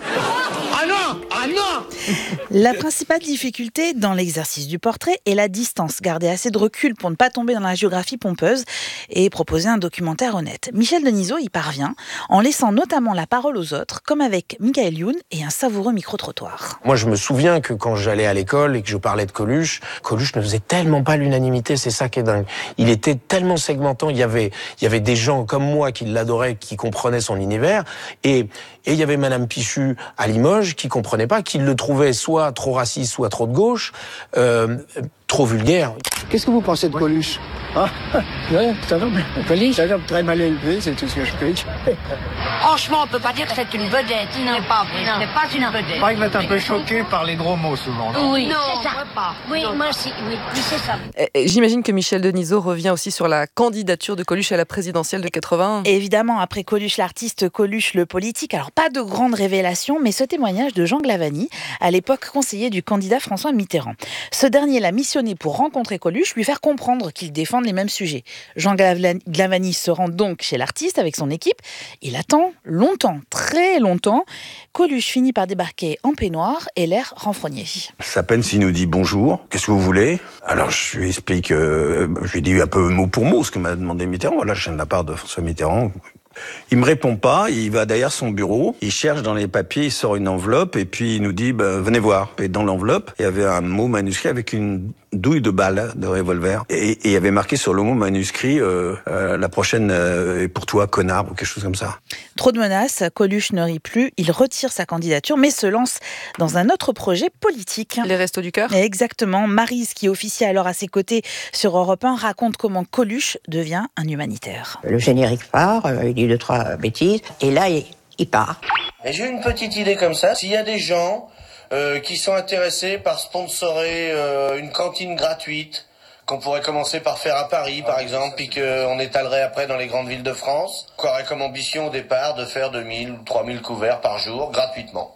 Speaker 9: Ah non! Ah non!
Speaker 28: La principale difficulté dans l'exercice du portrait est la distance. Garder assez de recul pour ne pas tomber dans la géographie pompeuse et proposer un documentaire honnête. Michel Denisot y parvient en laissant notamment la parole aux autres, comme avec Michael Youn et un savoureux micro-trottoir.
Speaker 10: Moi, je me souviens que quand j'allais à l'école et que je parlais de Coluche, Coluche ne faisait tellement pas l'unanimité, c'est ça qui est dingue. Il était tellement segmentant, il y avait, il y avait des gens comme moi qui l'adoraient, qui comprenaient son univers, et, et il y avait Madame Pichu à Limoges qui comprenait pas, qui le trouvait soit trop raciste, soit trop de gauche, euh, trop vulgaire.
Speaker 9: Qu'est-ce que vous pensez de Coluche? Ah, ouais, c'est un homme, Coluche, c'est un homme très mal élevé, c'est tout ce que je peux dire.
Speaker 11: Franchement, on peut pas dire que c'est une vedette. Ce n'est pas, ce n'est pas une vedette.
Speaker 9: Moi, il va être un peu choqué par les gros mots souvent. Non,
Speaker 11: Oui,
Speaker 9: non,
Speaker 11: c'est ça.
Speaker 9: moi pas.
Speaker 11: Oui,
Speaker 9: Non.
Speaker 11: moi aussi, oui, oui, c'est ça.
Speaker 1: Et j'imagine que Michel Denisot revient aussi sur la candidature de Coluche à la présidentielle de quatre-vingt-un.
Speaker 28: Et évidemment, après Coluche l'artiste, Coluche le politique. Alors, pas de grande révélation, mais ce témoignage de Jean Glavany, à l'époque conseiller du candidat François Mitterrand. Ce dernier l'a missionné pour rencontrer Coluche, lui faire comprendre qu'ils défendent les mêmes sujets. Jean Glavany se rend donc chez l'artiste avec son équipe. Il attend longtemps, très longtemps. Coluche finit par débarquer en peignoir et l'air renfrogné.
Speaker 12: À peine s'il nous dit bonjour, qu'est-ce que vous voulez? Alors je lui explique, euh, je lui dis un peu mot pour mot ce que m'a demandé Mitterrand. Voilà, je viens de la part de François Mitterrand. Il me répond pas, il va derrière son bureau, il cherche dans les papiers, il sort une enveloppe et puis il nous dit bah, venez voir. Et dans l'enveloppe, il y avait un mot manuscrit avec une douille de balle de revolver et, et il y avait marqué sur le mot manuscrit euh, euh, la prochaine euh, est pour toi connard ou quelque chose comme ça.
Speaker 28: Trop de menaces, Coluche ne rit plus, il retire sa candidature mais se lance dans un autre projet politique.
Speaker 1: Les Restos du Cœur.
Speaker 28: Exactement, Maryse qui officie alors à ses côtés sur Europe un raconte comment Coluche devient un humanitaire.
Speaker 13: Le générique part, il dit deux, trois bêtises, et là, il, il part.
Speaker 9: Et j'ai une petite idée comme ça. S'il y a des gens euh, qui sont intéressés par sponsorer euh, une cantine gratuite, qu'on pourrait commencer par faire à Paris, par exemple, puis qu'on étalerait après dans les grandes villes de France, qu'on aurait comme ambition au départ de faire deux mille ou trois mille couverts par jour, gratuitement.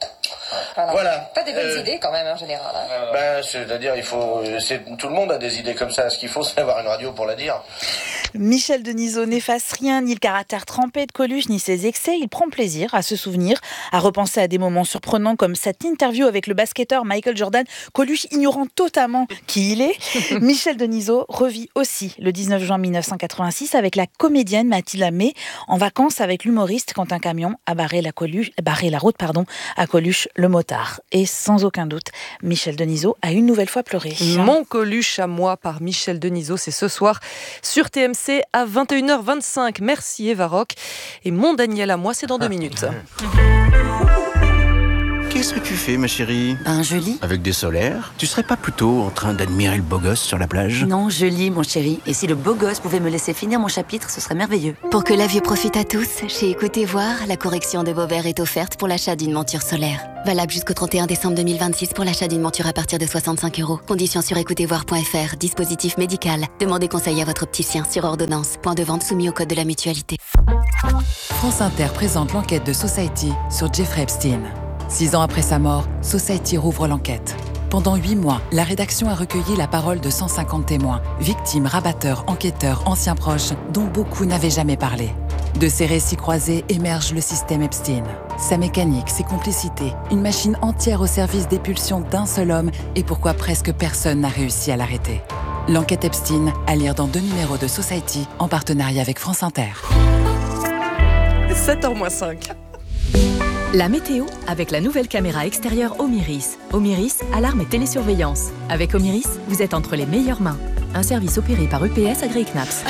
Speaker 7: Voilà.
Speaker 9: Voilà.
Speaker 7: Pas des bonnes
Speaker 9: Euh,
Speaker 7: idées quand même en général. Hein.
Speaker 9: Ben, c'est-à-dire, il faut, c'est, tout le monde a des idées comme ça. Ce qu'il faut, c'est avoir une radio pour la dire.
Speaker 28: Michel Denisot n'efface rien, ni le caractère trempé de Coluche, ni ses excès. Il prend plaisir à se souvenir, à repenser à des moments surprenants comme cette interview avec le basketteur Michael Jordan, Coluche ignorant totalement qui il est. Michel Denisot revit aussi le dix-neuf juin mille neuf cent quatre-vingt-six avec la comédienne Mathilde Amé en vacances avec l'humoriste quand un camion a barré la, Coluche, barré la route pardon, à Coluche le motard. Et sans aucun doute, Michel Denisot a une nouvelle fois pleuré.
Speaker 1: Mon Coluche à moi par Michel Denisot, c'est ce soir sur T M C à vingt et une heures vingt-cinq. Merci Eva Rock. Et mon Daniel à moi, c'est dans deux minutes.
Speaker 14: Qu'est-ce que tu fais, ma chérie?
Speaker 15: Ben, je lis.
Speaker 14: Avec des solaires? Tu serais pas plutôt en train d'admirer le beau gosse sur la plage?
Speaker 15: Non, je lis, mon chéri. Et si le beau gosse pouvait me laisser finir mon chapitre, ce serait merveilleux.
Speaker 16: Pour que la vue profite à tous, chez Écoutez Voir, la correction de Beauvert est offerte pour l'achat d'une monture solaire. Valable jusqu'au trente et un décembre deux mille vingt-six pour l'achat d'une monture à partir de soixante-cinq euros. Conditions sur écoutez voir point f r. Dispositif médical. Demandez conseil à votre opticien sur ordonnance. Point de vente soumis au code de la mutualité.
Speaker 17: France Inter présente l'enquête de Society sur Jeffrey Epstein. Six ans après sa mort, Society rouvre l'enquête. Pendant huit mois, la rédaction a recueilli la parole de cent cinquante témoins, victimes, rabatteurs, enquêteurs, anciens proches, dont beaucoup n'avaient jamais parlé. De ces récits croisés émerge le système Epstein. Sa mécanique, ses complicités, une machine entière au service des pulsions d'un seul homme et pourquoi presque personne n'a réussi à l'arrêter. L'enquête Epstein, à lire dans deux numéros de Society, en partenariat avec France Inter.
Speaker 1: sept heures moins cinq.
Speaker 18: La météo avec la nouvelle caméra extérieure Omiris. Omiris, alarme et télésurveillance. Avec Omiris, vous êtes entre les meilleures mains. Un service opéré par E P S Agri-Knaps.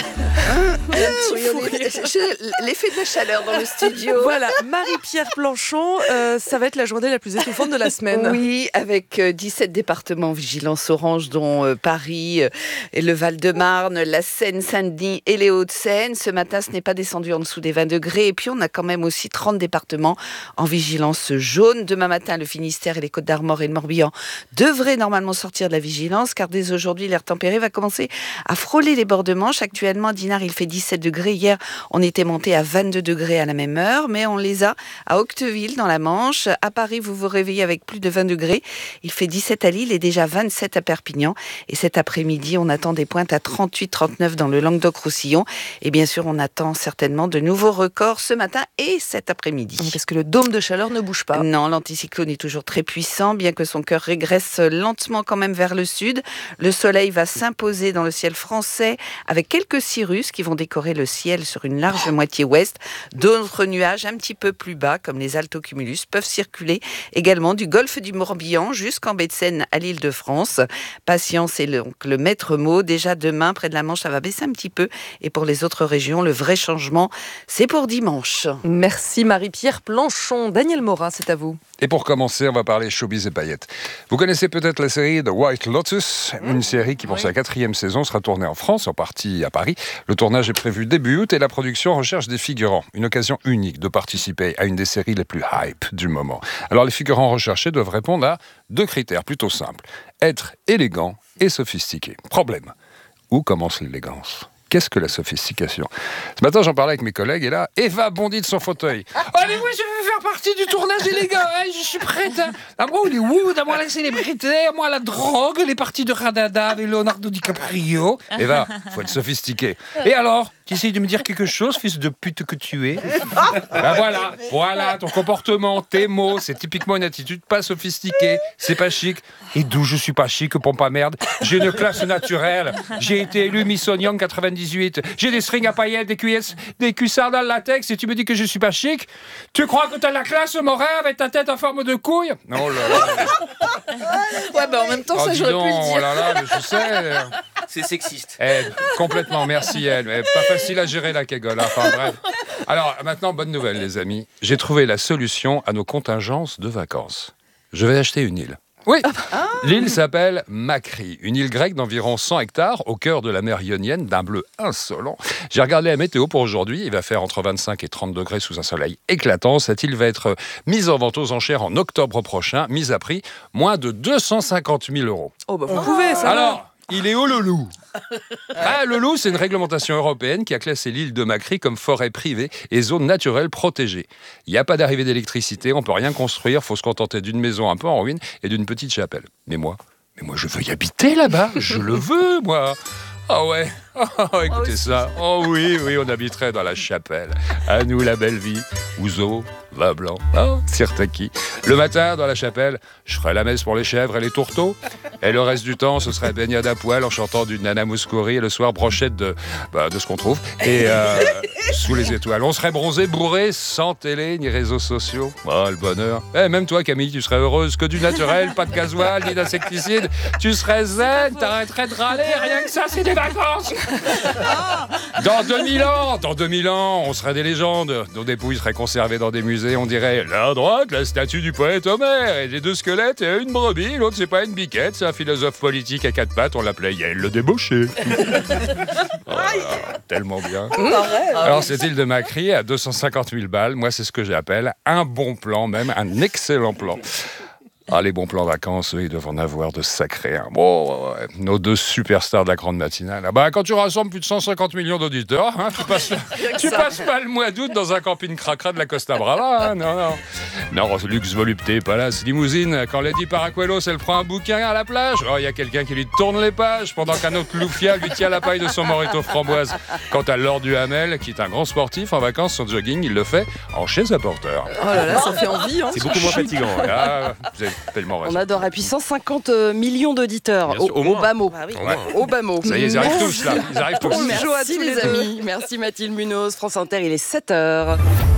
Speaker 28: L'effet de la chaleur dans le studio.
Speaker 1: Voilà, Marie-Pierre Planchon, euh, ça va être la journée la plus étouffante de la semaine.
Speaker 28: Oui, avec dix-sept départements vigilance orange, dont euh, Paris, euh, et le Val-de-Marne, la Seine-Saint-Denis et les Hauts-de-Seine. Ce matin, ce n'est pas descendu en dessous des vingt degrés. Et puis, on a quand même aussi trente départements en vigilance jaune. Demain matin, le Finistère et les Côtes-d'Armor et le Morbihan devraient normalement sortir de la vigilance, car dès aujourd'hui, l'air tempéré va commencer à frôler les bords de Manche. Actuellement, à Dinard, il fait dix-sept degrés. Hier, on était monté à vingt-deux degrés à la même heure, mais on les a à Octeville, dans la Manche. À Paris, vous vous réveillez avec plus de vingt degrés. Il fait dix-sept à Lille et déjà vingt-sept à Perpignan. Et cet après-midi, on attend des pointes à trente-huit trente-neuf dans le Languedoc-Roussillon. Et bien sûr, on attend certainement de nouveaux records ce matin et cet après-midi.
Speaker 1: Parce que le dôme de chaleur ne bouge pas.
Speaker 28: Non, l'anticyclone est toujours très puissant, bien que son cœur régresse lentement quand même vers le sud. Le soleil va s'imposer dans le ciel français avec quelques cirrus qui vont décorer le ciel sur une large moitié ouest. D'autres nuages un petit peu plus bas, comme les altocumulus, peuvent circuler également du golfe du Morbihan jusqu'en baie de Seine à l'Île-de-France. Patience est le, le maître mot. Déjà demain, près de la Manche, ça va baisser un petit peu. Et pour les autres régions, le vrai changement, c'est pour dimanche.
Speaker 1: Merci Marie-Pierre Planchon. Daniel Morin, c'est à vous.
Speaker 29: Et pour commencer, on va parler showbiz et paillettes. Vous connaissez peut-être la série The White Lotus, une série qui, pour oui. sa quatrième saison, sera tournée en France, en partie à Paris. Le tournage est prévu début août et la production recherche des figurants. Une occasion unique de participer à une des séries les plus hype du moment. Alors, les figurants recherchés doivent répondre à deux critères plutôt simples. Être élégant et sophistiqué. Problème. Où commence l'élégance ? Qu'est-ce que la sophistication ? Ce matin, j'en parlais avec mes collègues et là, Eva bondit de son fauteuil. Allez, moi, je veux faire partie du tournage élégant. Hein, je suis prête. Hein. À moi, Hollywood, à moi, la célébrité, à moi, la drogue, les parties de Radada avec Leonardo DiCaprio. Eva, faut être sophistiqué. Et alors ? Tu essayes de me dire quelque chose, fils de pute que tu es ? Ben voilà, voilà, ton comportement, tes mots, c'est typiquement une attitude pas sophistiquée, c'est pas chic. Et d'où je suis pas chic, pompe à merde. J'ai une classe naturelle. J'ai été élu Miss Oignon quatre-vingt-dix-huit. J'ai des strings à paillettes, des cuissards, des cuissards dans le latex, et tu me dis que je suis pas chic ? Tu crois que t'as la classe, mon rêve, avec ta tête en forme de couille ? Oh là là.
Speaker 28: Ouais, ben en même temps,
Speaker 29: oh,
Speaker 28: ça j'aurais pu le dire.
Speaker 29: Oh là là, mais je sais.
Speaker 25: C'est sexiste.
Speaker 29: Eh, complètement, merci elle. Mais pas facile à gérer la cagole. Enfin bref. Alors maintenant, bonne nouvelle les amis. J'ai trouvé la solution à nos contingences de vacances. Je vais acheter une île. Oui, ah. L'île s'appelle Makri, une île grecque d'environ cent hectares au cœur de la mer Ionienne, d'un bleu insolent. J'ai regardé la météo pour aujourd'hui, il va faire entre vingt-cinq et trente degrés sous un soleil éclatant. Cette île va être mise en vente aux enchères en octobre prochain, mise à prix moins de deux cent cinquante mille euros.
Speaker 1: Oh bah vous pouvez ça.
Speaker 29: Alors, Il est où le loup? Ah, le loup, c'est une réglementation européenne qui a classé l'île de Macri comme forêt privée et zone naturelle protégée. Il n'y a pas d'arrivée d'électricité, on peut rien construire, faut se contenter d'une maison un peu en ruine et d'une petite chapelle. Mais moi, mais moi je veux y habiter là-bas, je le veux, moi. Ah ouais, oh, écoutez ça. Oh oui, oui, on habiterait dans la chapelle. À nous la belle vie. Ouzo, vin blanc, oh, sirtaki. Le matin, dans la chapelle, je ferais la messe pour les chèvres et les tourteaux. Et le reste du temps, ce serait baignade à poil en chantant du Nana Mouskouri. Et le soir, brochette de, bah, de ce qu'on trouve. Et euh, sous les étoiles. On serait bronzé, bourré, sans télé ni réseaux sociaux. Oh, le bonheur. Eh, même toi, Camille, tu serais heureuse. Que du naturel, pas de gasoil, ni d'insecticide. Tu serais zen, t'arrêterais de râler. Rien que ça, c'est des vacances. Dans deux mille ans, dans deux mille ans, on serait des légendes. Nos dépouilles seraient conservées dans des musées. On dirait, là à droite, la statue du poète Homère. Et les deux squelettes et une brebis. L'autre, c'est pas une biquette, c'est un philosophe politique à quatre pattes. On l'appelait Yael le débauché. Oh là là, tellement bien. Alors, cette île de Macri, à deux cent cinquante mille balles, moi, c'est ce que j'appelle un bon plan, même un excellent plan. Ah, les bons plans vacances, eux, ils doivent en avoir de sacrés. Hein. Bon, ouais, nos deux superstars de la grande matinale. Ah bah, quand tu rassembles plus de cent cinquante millions d'auditeurs, hein, tu passes, tu passes pas le mois d'août dans un camping cracra de la Costa Brava. Hein, non, non. Non, luxe, volupté, palace, limousine. Quand Lady Paracuelos, elle prend un bouquin à la plage, il oh, y a quelqu'un qui lui tourne les pages pendant qu'un autre loufia lui tient la paille de son morito framboise. Quant à Lord Duhamel, qui est un grand sportif, en vacances, son jogging, il le fait en chaise à porteur.
Speaker 1: Oh là là, ça fait envie. Hein.
Speaker 6: C'est beaucoup moins fatigant.
Speaker 29: Ah, vous avez tellement raison.
Speaker 1: On adore. Et puis cent cinquante millions d'auditeurs au, au, au bas mot.
Speaker 29: Bah oui. Ouais.
Speaker 1: Au bas mot.
Speaker 29: Ça y est, ils arrivent tous là. Ils arrivent tous.
Speaker 1: Bonjour à tous les amis. Merci Mathilde Munoz. France Inter, il est sept heures.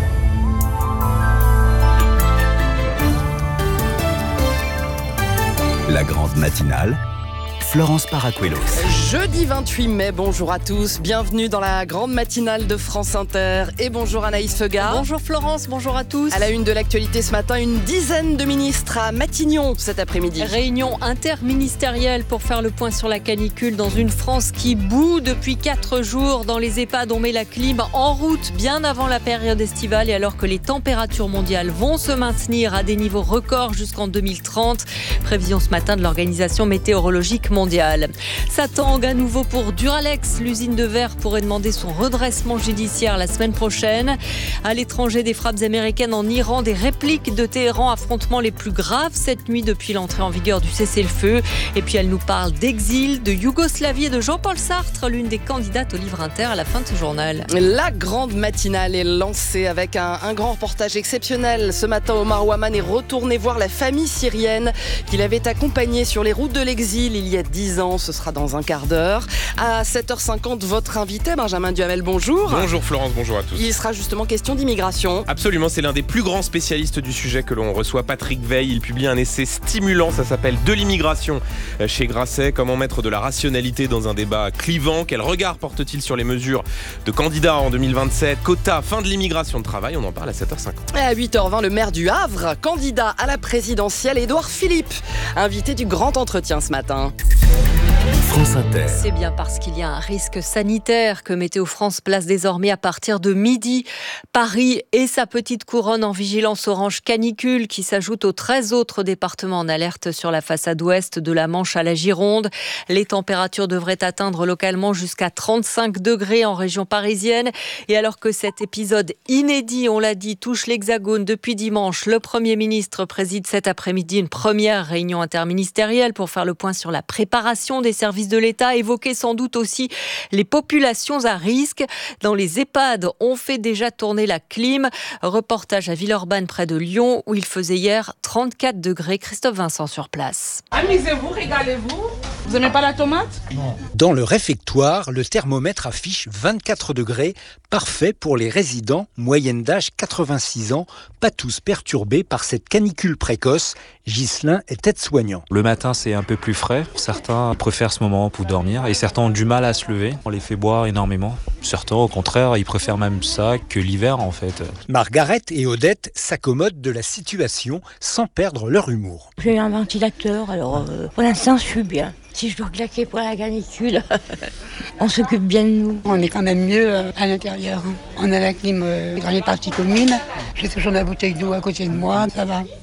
Speaker 14: La grande matinale, Florence Paracuelos.
Speaker 1: Jeudi vingt-huit mai, bonjour à tous, bienvenue dans la grande matinale de France Inter et bonjour Anaïs Feugard.
Speaker 2: Bonjour Florence, bonjour à tous.
Speaker 1: À la une de l'actualité ce matin, une dizaine de ministres à Matignon cet après-midi.
Speaker 2: Réunion interministérielle pour faire le point sur la canicule dans une France qui bout depuis quatre jours. Dans les EHPAD, on met la clim en route bien avant la période estivale et alors que les températures mondiales vont se maintenir à des niveaux records jusqu'en deux mille trente. Prévision ce matin de l'Organisation météorologique mondiale. Mondiale. Ça tangue à nouveau pour Duralex. L'usine de verre pourrait demander son redressement judiciaire la semaine prochaine. À l'étranger, des frappes américaines en Iran, des répliques de Téhéran, affrontements les plus graves cette nuit depuis l'entrée en vigueur du cessez-le-feu. Et puis elle nous parle d'exil, de Yougoslavie et de Jean-Paul Sartre, l'une des candidates au Livre Inter à la fin de ce journal.
Speaker 1: La grande matinale est lancée avec un, un grand reportage exceptionnel. Ce matin, Omar Ouaman est retourné voir la famille syrienne qu'il avait accompagnée sur les routes de l'exil il y a dix ans, ce sera dans un quart d'heure. À sept heures cinquante, votre invité, Benjamin Duhamel, bonjour.
Speaker 3: Bonjour Florence, bonjour à tous.
Speaker 1: Il sera justement question d'immigration.
Speaker 3: Absolument, c'est l'un des plus grands spécialistes du sujet que l'on reçoit, Patrick Veil. Il publie un essai stimulant, ça s'appelle « De l'immigration » chez Grasset. Comment mettre de la rationalité dans un débat clivant? Quel regard porte-t-il sur les mesures de candidats en deux mille vingt-sept? Quota, fin de l'immigration de travail, on en parle à sept heures cinquante.
Speaker 1: Et à huit heures vingt, le maire du Havre, candidat à la présidentielle, Édouard Philippe, invité du grand entretien ce matin.
Speaker 14: France Inter.
Speaker 2: C'est bien parce qu'il y a un risque sanitaire que Météo France place désormais à partir de midi Paris et sa petite couronne en vigilance orange canicule qui s'ajoute aux treize autres départements en alerte sur la façade ouest de la Manche à la Gironde. Les températures devraient atteindre localement jusqu'à trente-cinq degrés en région parisienne. Et alors que cet épisode inédit, on l'a dit, touche l'Hexagone depuis dimanche, le Premier ministre préside cet après-midi une première réunion interministérielle pour faire le point sur la préparation des services de l'État, évoquer sans doute aussi les populations à risque. Dans les EHPAD, on fait déjà tourner la clim. Reportage à Villeurbanne près de Lyon où il faisait hier trente-quatre degrés. Christophe Vincent sur place.
Speaker 7: Amusez-vous, régalez-vous. Vous n'aimez pas la tomate? Non.
Speaker 19: Dans le réfectoire, le thermomètre affiche vingt-quatre degrés, parfait pour les résidents, moyenne d'âge quatre-vingt-six ans, pas tous perturbés par cette canicule précoce. Ghislain est aide-soignant.
Speaker 20: Le matin, c'est un peu plus frais. Certains préfèrent ce moment pour dormir et certains ont du mal à se lever. On les fait boire énormément. Certains, au contraire, ils préfèrent même ça que l'hiver, en fait.
Speaker 19: Margaret et Odette s'accommodent de la situation sans perdre leur humour.
Speaker 21: J'ai un ventilateur, alors euh, pour l'instant, je suis bien. Si je dois claquer pour la canicule, on s'occupe bien de nous.
Speaker 22: On est quand même mieux à l'intérieur. On a la clim dans les parties communes. J'ai toujours la bouteille d'eau à côté de moi, ça va.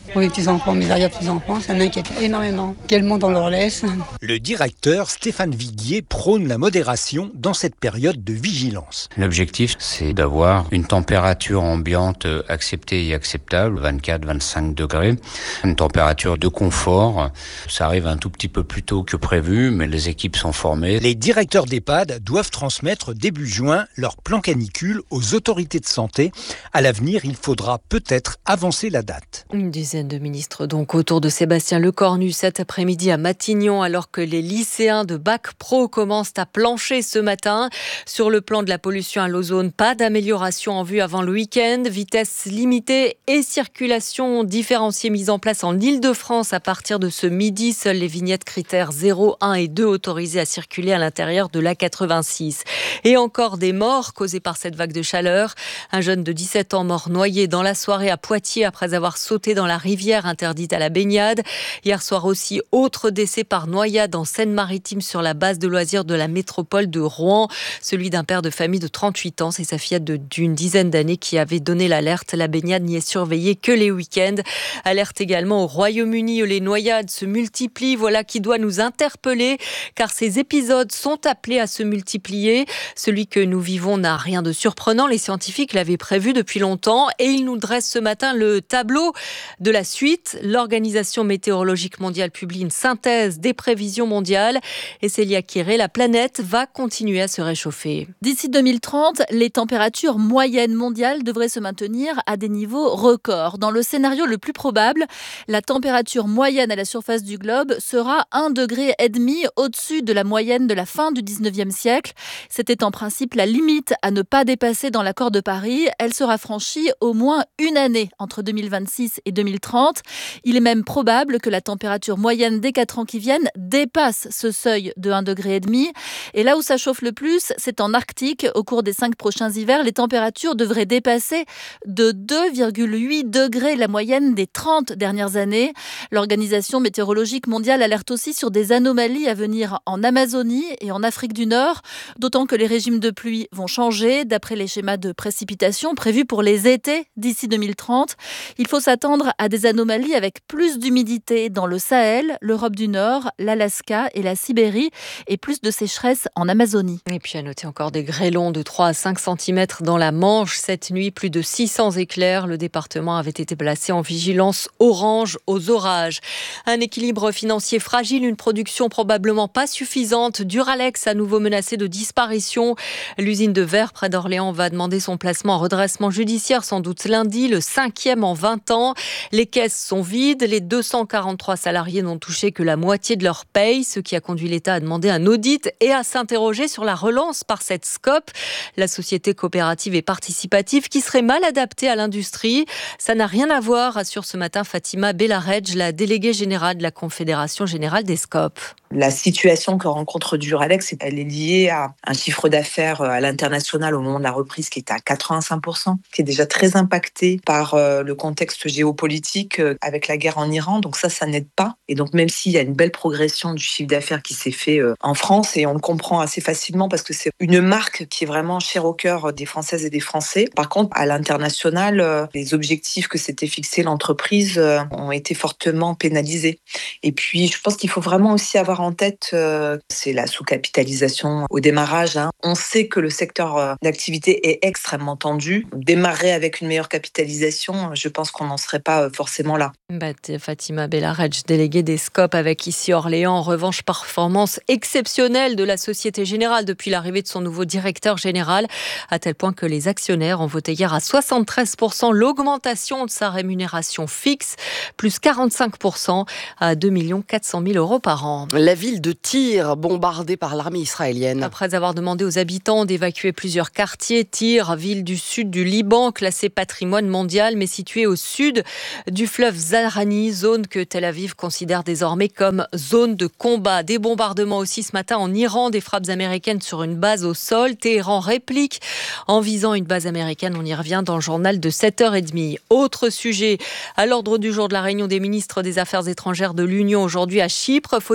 Speaker 4: pour les petits-enfants, mes arrière-petits-enfants, ça m'inquiète énormément. Quel monde on leur laisse?
Speaker 19: Le directeur Stéphane Viguier prône la modération dans cette période de vigilance.
Speaker 14: L'objectif, c'est d'avoir une température ambiante acceptée et acceptable, vingt-quatre à vingt-cinq degrés, une température de confort. Ça arrive un tout petit peu plus tôt que prévu, mais les équipes sont formées.
Speaker 19: Les directeurs d'EHPAD doivent transmettre début juin leur plan canicule aux autorités de santé. À l'avenir, il faudra peut-être avancer la date.
Speaker 2: Une dizaine de ministres donc autour de Sébastien Lecornu cet après-midi à Matignon, alors que les lycéens de Bac Pro commencent à plancher ce matin. Sur le plan de la pollution à l'ozone, pas d'amélioration en vue avant le week-end. Vitesse limitée et circulation différenciée mise en place en Île-de-France à partir de ce midi. Seules les vignettes critères zéro, un et deux autorisées à circuler à l'intérieur de l'A quatre-vingt-six. Et encore des morts causées par cette vague de chaleur. Un jeune de dix-sept ans mort noyé dans la soirée à Poitiers après avoir sauté dans la rivière interdite à la baignade. Hier soir aussi, autre décès par noyade en Seine-Maritime sur la base de loisirs de la métropole de Rouen. Celui d'un père de famille de trente-huit ans. C'est sa fillette de, d'une dizaine d'années qui avait donné l'alerte. La baignade n'y est surveillée que les week-ends. Alerte également au Royaume-Uni où les noyades se multiplient. Voilà qui doit nous interpeller car ces épisodes sont appelés à se multiplier. Celui que nous vivons n'a rien de surprenant. Les scientifiques l'avaient prévu depuis longtemps et ils nous dressent ce matin le tableau de la suite. L'Organisation météorologique mondiale publie une synthèse des prévisions mondiales et Célia Kiré, la planète va continuer à se réchauffer.
Speaker 5: D'ici deux mille trente, les températures moyennes mondiales devraient se maintenir à des niveaux records. Dans le scénario le plus probable, la température moyenne à la surface du globe sera un degré et demi au-dessus de la moyenne de la fin du dix-neuvième siècle. C'était en principe la limite à ne pas dépasser dans l'accord de Paris. Elle sera franchie au moins une année entre deux mille vingt-six et deux mille trente. Il est même probable que la température moyenne des quatre ans qui viennent dépasse ce seuil de un degré et demi. Et là où ça chauffe le plus, c'est en Arctique. Au cours des cinq prochains hivers, les températures devraient dépasser de deux virgule huit degrés la moyenne des trente dernières années. L'Organisation météorologique mondiale alerte aussi sur des anomalies à venir en Amazonie et en Afrique du Nord, d'autant que les régimes de pluie vont changer. D'après les schémas de précipitation prévus pour les étés d'ici deux mille trente, il faut s'attendre à des anomalies avec plus d'humidité dans le Sahel, l'Europe du Nord, l'Alaska et la Sibérie, et plus de sécheresse en Amazonie.
Speaker 2: Et puis à noter encore des grêlons de trois à cinq centimètres dans la Manche. Cette nuit, plus de six cents éclairs. Le département avait été placé en vigilance orange aux orages. Un équilibre financier fragile, une production probablement pas suffisante. Duralex à nouveau menacé de disparition. L'usine de verre près d'Orléans va demander son placement en redressement judiciaire sans doute lundi, le cinquième en vingt ans. Les caisses sont vides. Les deux cent quarante-trois salariés n'ont touché que la moitié de leur paye, ce qui a conduit l'État à demander un audit et à s'interroger sur la relance par cette Scope, la société coopérative et participative qui serait mal adaptée à l'industrie. Ça n'a rien à voir, assure ce matin Fatima Belaredj, la déléguée générale de la Confédération générale des Scopes.
Speaker 8: La situation que rencontre Duralex, elle est liée à un chiffre d'affaires à l'international au moment de la reprise qui est à quatre-vingt-cinq pour cent, qui est déjà très impacté par le contexte géopolitique avec la guerre en Iran. Donc ça, ça n'aide pas. Et donc même s'il y a une belle progression du chiffre d'affaires qui s'est fait en France, et on le comprend assez facilement parce que c'est une marque qui est vraiment chère au cœur des Françaises et des Français. Par contre, à l'international, les objectifs que s'était fixés l'entreprise ont été fortement pénalisés. Et puis, je pense qu'il faut vraiment aussi avoir en tête, euh, c'est la sous-capitalisation au démarrage. Hein. On sait que le secteur euh, d'activité est extrêmement tendu. Démarrer avec une meilleure capitalisation, je pense qu'on n'en serait pas euh, forcément là.
Speaker 2: Bah, Fatima Belaredj, déléguée des Scopes avec ici Orléans. En revanche, performance exceptionnelle de la Société Générale depuis l'arrivée de son nouveau directeur général, à tel point que les actionnaires ont voté hier à soixante-treize pour cent l'augmentation de sa rémunération fixe, plus quarante-cinq pour cent à deux millions quatre cent mille euros par an.
Speaker 1: La ville de Tyr, bombardée par l'armée israélienne.
Speaker 2: Après avoir demandé aux habitants d'évacuer plusieurs quartiers, Tyr, ville du sud du Liban, classée patrimoine mondial, mais située au sud du fleuve Zahrani, zone que Tel Aviv considère désormais comme zone de combat. Des bombardements aussi ce matin en Iran, des frappes américaines sur une base au sol. Téhéran réplique en visant une base américaine. On y revient dans le journal de sept heures trente. Autre sujet à l'ordre du jour de la réunion des ministres des Affaires étrangères de l'Union aujourd'hui à Chypre. Faut-il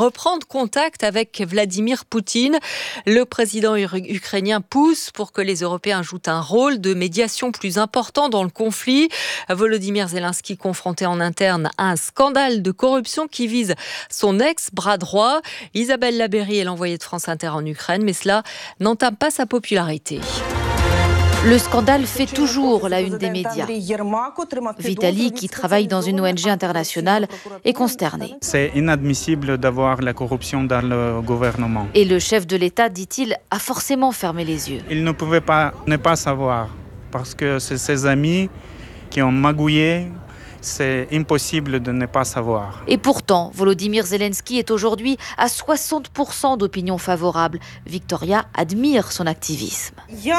Speaker 2: reprendre contact avec Vladimir Poutine. Le président ukrainien pousse pour que les Européens jouent un rôle de médiation plus important dans le conflit. Volodymyr Zelensky confronté en interne à un scandale de corruption qui vise son ex-bras droit. Isabelle Labéry est l'envoyée de France Inter en Ukraine, mais cela n'entame pas sa popularité.
Speaker 10: Le scandale fait toujours la une des médias. Vitali, qui travaille dans une O N G internationale, est consterné.
Speaker 11: C'est inadmissible d'avoir la corruption dans le gouvernement.
Speaker 10: Et le chef de l'État, dit-il, a forcément fermé les yeux.
Speaker 11: Il ne pouvait pas ne pas savoir, parce que c'est ses amis qui ont magouillé. C'est impossible de ne pas savoir.
Speaker 10: Et pourtant, Volodymyr Zelensky est aujourd'hui à soixante pour cent d'opinion favorable. Victoria admire son activisme.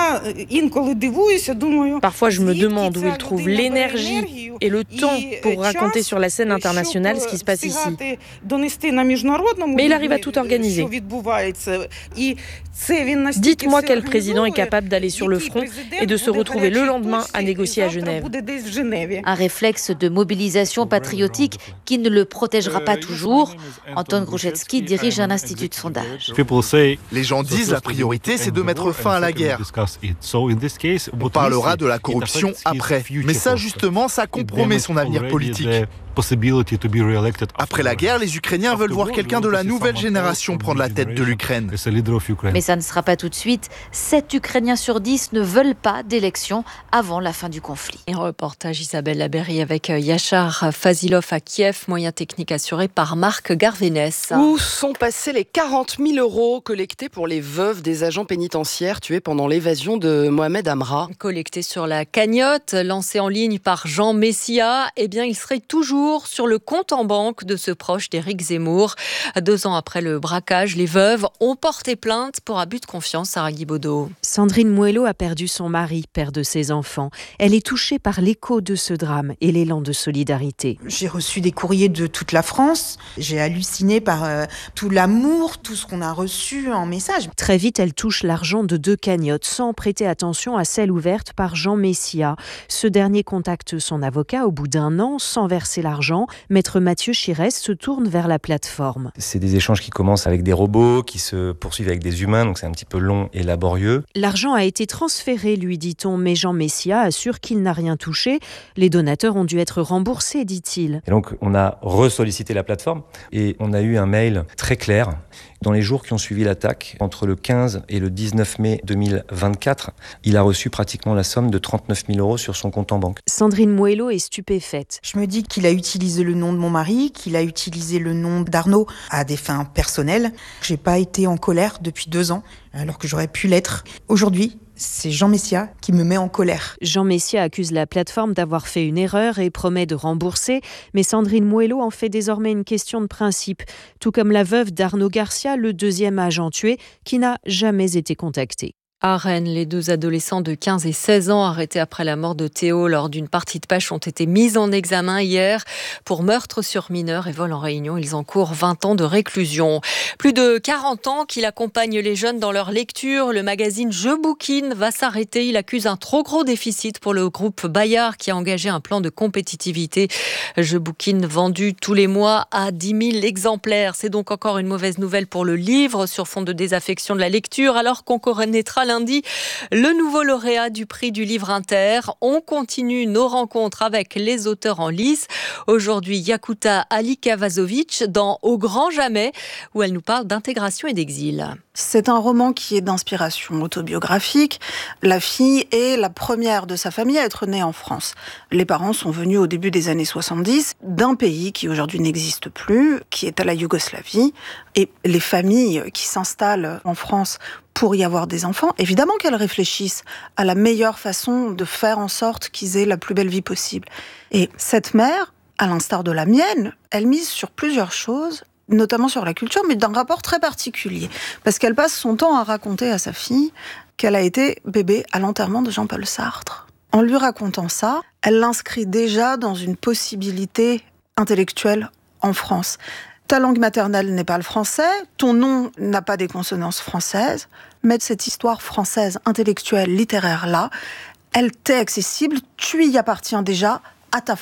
Speaker 12: Parfois, je me demande où il trouve l'énergie et le temps pour raconter sur la scène internationale ce qui se passe ici. Mais il arrive à tout organiser. Dites-moi quel président est capable d'aller sur le front et de se retrouver le lendemain à négocier à Genève.
Speaker 10: Un réflexe de mobilisation patriotique qui ne le protégera pas toujours. Anton Gruszewski dirige un institut de sondage.
Speaker 13: Les gens disent la priorité, c'est de mettre fin à la guerre. On parlera de la corruption après. Mais ça, justement, ça compromet son avenir politique. Après la guerre, les Ukrainiens veulent voir quelqu'un de la nouvelle génération prendre la tête de l'Ukraine.
Speaker 10: Mais ça ne sera pas tout de suite. sept Ukrainiens sur dix ne veulent pas d'élection avant la fin du conflit.
Speaker 2: Et reportage Isabelle Labéry avec Yachar Fazilov à Kiev, moyen technique assuré par Marc Garvénès.
Speaker 22: Où sont passés les quarante mille euros collectés pour les veuves des agents pénitentiaires tués pendant l'évasion de Mohamed Amra?
Speaker 2: Collectés sur la cagnotte, lancée en ligne par Jean Messia, eh bien, il serait toujours sur le compte en banque de ce proche d'Éric Zemmour. Deux ans après le braquage, les veuves ont porté plainte pour abus de confiance. Sarah Guibaudot.
Speaker 23: Sandrine Moello a perdu son mari, père de ses enfants. Elle est touchée par l'écho de ce drame et l'élan de solidarité.
Speaker 24: J'ai reçu des courriers de toute la France. J'ai halluciné par euh, tout l'amour, tout ce qu'on a reçu en message.
Speaker 23: Très vite, elle touche l'argent de deux cagnottes sans prêter attention à celle ouverte par Jean Messia. Ce dernier contacte son avocat au bout d'un an sans verser l'argent. Maître Mathieu Chirès se tourne vers la plateforme.
Speaker 26: C'est des échanges qui commencent avec des robots, qui se poursuivent avec des humains, donc c'est un petit peu long et laborieux.
Speaker 23: L'argent a été transféré, lui dit-on, mais Jean Messia assure qu'il n'a rien touché. Les donateurs ont dû être remboursés, dit-il.
Speaker 26: Et donc on a ressollicité la plateforme et on a eu un mail très clair. Dans les jours qui ont suivi l'attaque, entre le quinze et le dix-neuf mai deux mille vingt-quatre, il a reçu pratiquement la somme de trente-neuf mille euros sur son compte en banque.
Speaker 23: Sandrine Moello est stupéfaite.
Speaker 24: Je me dis qu'il a utilisé le nom de mon mari, qu'il a utilisé le nom d'Arnaud à des fins personnelles. J'ai pas été en colère depuis deux ans, alors que j'aurais pu l'être. Aujourd'hui, c'est Jean Messia qui me met en colère.
Speaker 23: Jean Messia accuse la plateforme d'avoir fait une erreur et promet de rembourser, mais Sandrine Moello en fait désormais une question de principe, tout comme la veuve d'Arnaud Garcia, le deuxième agent tué, qui n'a jamais été contacté.
Speaker 2: À Rennes, les deux adolescents de quinze et seize ans arrêtés après la mort de Théo lors d'une partie de pêche ont été mis en examen hier pour meurtre sur mineur et vol en réunion. Ils encourent vingt ans de réclusion. Plus de quarante ans qu'il accompagne les jeunes dans leur lecture. Le magazine Je Bouquine va s'arrêter. Il accuse un trop gros déficit pour le groupe Bayard qui a engagé un plan de compétitivité. Je Bouquine vendu tous les mois à dix mille exemplaires. C'est donc encore une mauvaise nouvelle pour le livre sur fond de désaffection de la lecture alors qu'on connaîtra lundi le nouveau lauréat du prix du livre inter. On continue nos rencontres avec les auteurs en lice. Aujourd'hui, Yakuta Alikavazovic dans Au grand jamais, où elle nous parle d'intégration et d'exil.
Speaker 27: C'est un roman qui est d'inspiration autobiographique. La fille est la première de sa famille à être née en France. Les parents sont venus au début des années soixante-dix d'un pays qui aujourd'hui n'existe plus, qui est à la Yougoslavie. Et les familles qui s'installent en France pour y avoir des enfants, évidemment qu'elles réfléchissent à la meilleure façon de faire en sorte qu'ils aient la plus belle vie possible. Et cette mère, à l'instar de la mienne, elle mise sur plusieurs choses, notamment sur la culture, mais d'un rapport très particulier. Parce qu'elle passe son temps à raconter à sa fille qu'elle a été bébé à l'enterrement de Jean-Paul Sartre. En lui racontant ça, elle l'inscrit déjà dans une possibilité intellectuelle en France. Ta langue maternelle n'est pas le français, ton nom n'a pas des consonances françaises, mais cette histoire française, intellectuelle, littéraire-là, elle t'est accessible, tu y appartiens déjà à ta façon.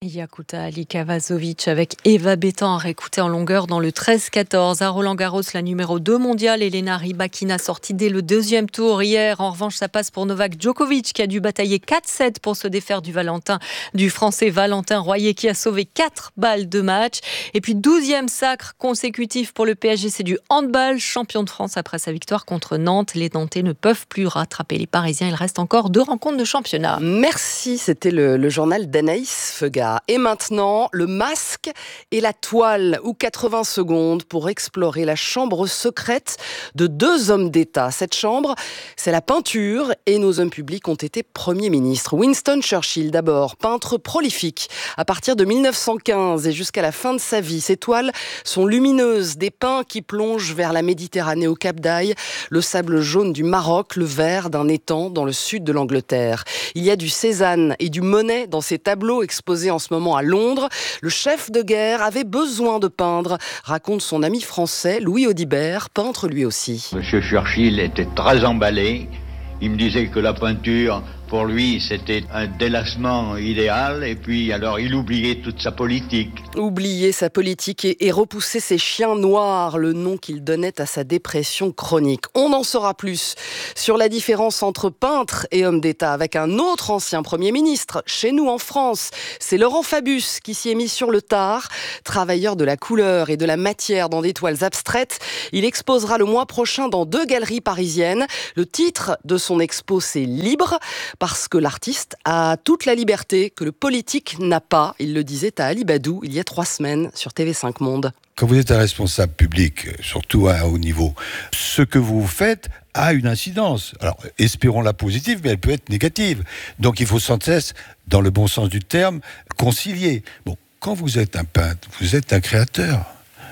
Speaker 2: Yakuta Alikavazovic avec Eva Bétan à réécouter en longueur dans le treize quatorze. À Roland-Garros, la numéro deux mondiale, Elena Rybakina, sortie dès le deuxième tour hier. En revanche, ça passe pour Novak Djokovic qui a dû batailler quatre sept pour se défaire du Valentin, du Français Valentin Royer qui a sauvé quatre balles de match. Et puis douzième sacre consécutif pour le P S G, c'est du handball, champion de France après sa victoire contre Nantes. Les Nantais ne peuvent plus rattraper les Parisiens. Il reste encore deux rencontres de championnat.
Speaker 22: Merci, c'était le, le journal d'Anaïs Feugat. Et maintenant, le masque et la toile, ou quatre-vingts secondes pour explorer la chambre secrète de deux hommes d'État. Cette chambre, c'est la peinture et nos hommes publics ont été premiers ministres. Winston Churchill d'abord, peintre prolifique. À partir de mille neuf cent quinze et jusqu'à la fin de sa vie, ses toiles sont lumineuses, des pins qui plongent vers la Méditerranée au Cap d'Aille, le sable jaune du Maroc, le vert d'un étang dans le sud de l'Angleterre. Il y a du Cézanne et du Monet dans ses tableaux exposés en ce moment à Londres. Le chef de guerre avait besoin de peindre, raconte son ami français Louis Audibert, peintre lui aussi.
Speaker 6: Monsieur Churchill était très emballé. Il me disait que la peinture, pour lui, c'était un délassement idéal. Et puis, alors, il oubliait toute sa politique.
Speaker 22: Oublier sa politique et, et repousser ses chiens noirs, le nom qu'il donnait à sa dépression chronique. On en saura plus sur la différence entre peintre et homme d'État avec un autre ancien Premier ministre, chez nous en France. C'est Laurent Fabius qui s'y est mis sur le tard. Travailleur de la couleur et de la matière dans des toiles abstraites, il exposera le mois prochain dans deux galeries parisiennes. Le titre de son expo, c'est « Libre », parce que l'artiste a toute la liberté que le politique n'a pas. Il le disait à Ali Badou il y a trois semaines sur T V cinq Monde.
Speaker 9: Quand vous êtes un responsable public, surtout à un haut niveau, ce que vous faites a une incidence. Alors, espérons-la positive, mais elle peut être négative. Donc, il faut sans cesse, dans le bon sens du terme, concilier. Bon, quand vous êtes un peintre, vous êtes un créateur.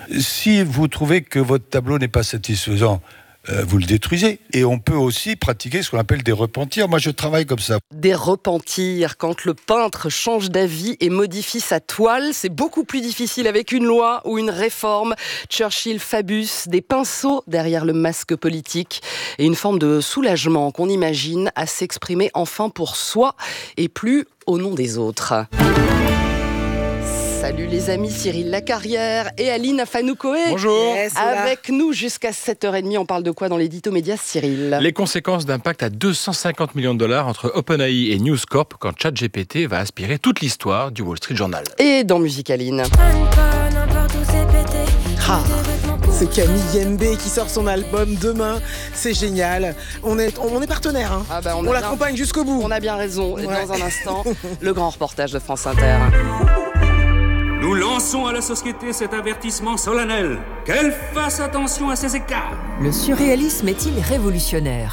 Speaker 9: Si vous trouvez que votre tableau n'est pas satisfaisant, Euh, vous le détruisez. Et on peut aussi pratiquer ce qu'on appelle des repentirs. Moi, je travaille comme ça.
Speaker 22: Des repentirs, quand le peintre change d'avis et modifie sa toile, c'est beaucoup plus difficile avec une loi ou une réforme. Churchill, Fabius, des pinceaux derrière le masque politique et une forme de soulagement qu'on imagine à s'exprimer enfin pour soi et plus au nom des autres. Salut les amis, Cyril Lacarrière et Aline Afanoukoé.
Speaker 15: Bonjour. Yes,
Speaker 22: Avec nous jusqu'à sept heures trente, on parle de quoi dans l'édito média, Cyril?
Speaker 15: Les conséquences d'un pacte à deux cent cinquante millions de dollars entre OpenAI et News Corp quand ChatGPT va aspirer toute l'histoire du Wall Street Journal.
Speaker 22: Et dans Musique Aline.
Speaker 16: Ah, c'est Camille Yembe qui sort son album demain, c'est génial. On est, on est partenaires, hein.
Speaker 22: Ah bah on
Speaker 16: on
Speaker 22: bien,
Speaker 16: l'accompagne jusqu'au bout.
Speaker 22: On a bien raison.
Speaker 16: Ouais.
Speaker 22: Dans un instant, le grand reportage de France Inter.
Speaker 17: Nous lançons à la société cet avertissement solennel. Qu'elle fasse attention à ces écarts.
Speaker 18: Le surréalisme est-il révolutionnaire ?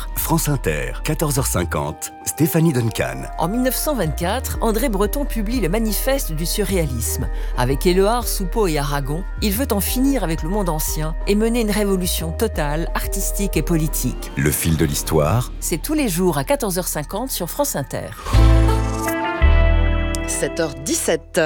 Speaker 25: France Inter, quatorze heures cinquante, Stéphanie Duncan.
Speaker 18: En mille neuf cent vingt-quatre, André Breton publie le manifeste du surréalisme. Avec Éluard, Soupeau et Aragon, il veut en finir avec le monde ancien et mener une révolution totale, artistique et politique.
Speaker 25: Le fil de l'histoire.
Speaker 18: C'est tous les jours à quatorze heures cinquante sur France Inter.
Speaker 22: sept heures dix-sept.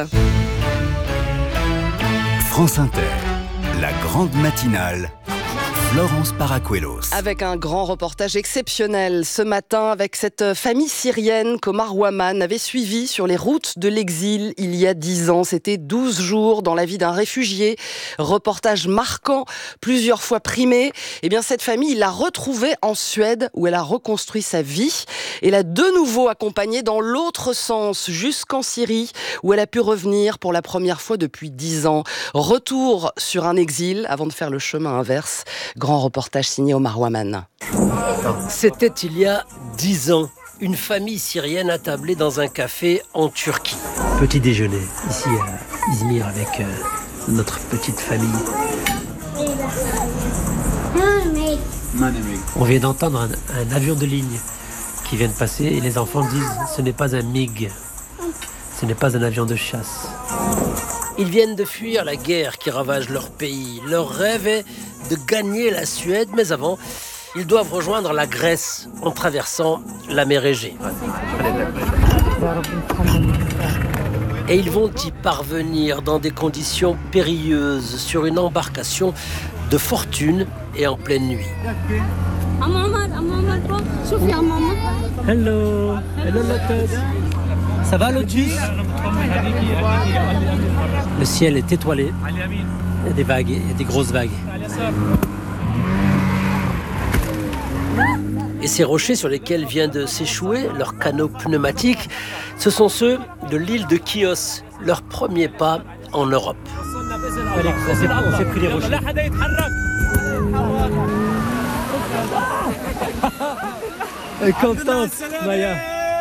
Speaker 25: France Inter, la grande matinale, Florence Paracuelos.
Speaker 22: Avec un grand reportage exceptionnel ce matin avec cette famille syrienne qu'Omar Ouaman avait suivie sur les routes de l'exil il y a dix ans. C'était douze jours dans la vie d'un réfugié. Reportage marquant, plusieurs fois primé. Eh bien, cette famille, il l'a retrouvée en Suède où elle a reconstruit sa vie et l'a de nouveau accompagnée dans l'autre sens jusqu'en Syrie où elle a pu revenir pour la première fois depuis dix ans. Retour sur un exil avant de faire le chemin inverse. Grand reportage signé Omar Ouaman.
Speaker 28: C'était il y a dix ans. Une famille syrienne attablée dans un café en Turquie. Petit déjeuner ici à Izmir avec euh, notre petite famille. On vient d'entendre un, un avion de ligne qui vient de passer et les enfants disent ce n'est pas un MiG, ce n'est pas un avion de chasse. Ils viennent de fuir la guerre qui ravage leur pays. Leur rêve est de gagner la Suède, mais avant, ils doivent rejoindre la Grèce en traversant la mer Égée. Et ils vont y parvenir dans des conditions périlleuses, sur une embarcation de fortune et en pleine nuit. Hello, hello Lotus. Ça va, Lotus? Le ciel est étoilé. Il y a des vagues, il y a des grosses vagues. Et ces rochers sur lesquels vient de s'échouer leur canot pneumatique, ce sont ceux de l'île de Chios, leur premier pas en Europe. Allez, on s'est, on s'est pris les rochers. Elle est contente, Maya.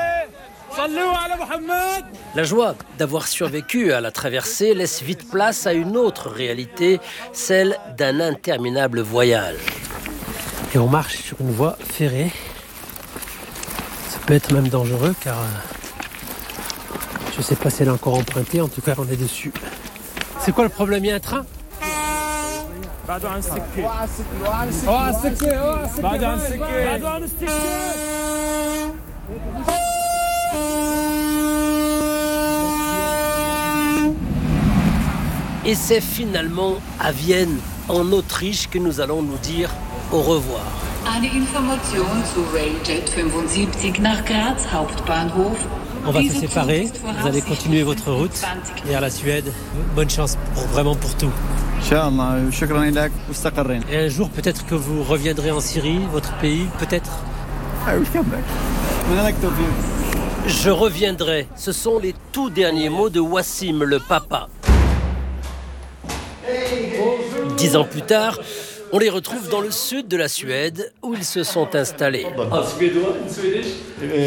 Speaker 28: La joie d'avoir survécu à la traversée laisse vite place à une autre réalité, celle d'un interminable voyage. Et on marche sur une voie ferrée. Ça peut être même dangereux car euh, je ne sais pas si elle est encore empruntée, en tout cas on est dessus. C'est quoi le problème? Il y a un train? Et c'est finalement à Vienne, en Autriche, que nous allons nous dire au revoir. On va se séparer, vous allez continuer votre route vers la Suède. Bonne chance pour, vraiment pour tout. Et un jour, peut-être que vous reviendrez en Syrie, votre pays, peut-être. Je reviendrai. Ce sont les tout derniers mots de Wassim, le papa. Dix ans plus tard, on les retrouve dans le sud de la Suède, où ils se sont installés.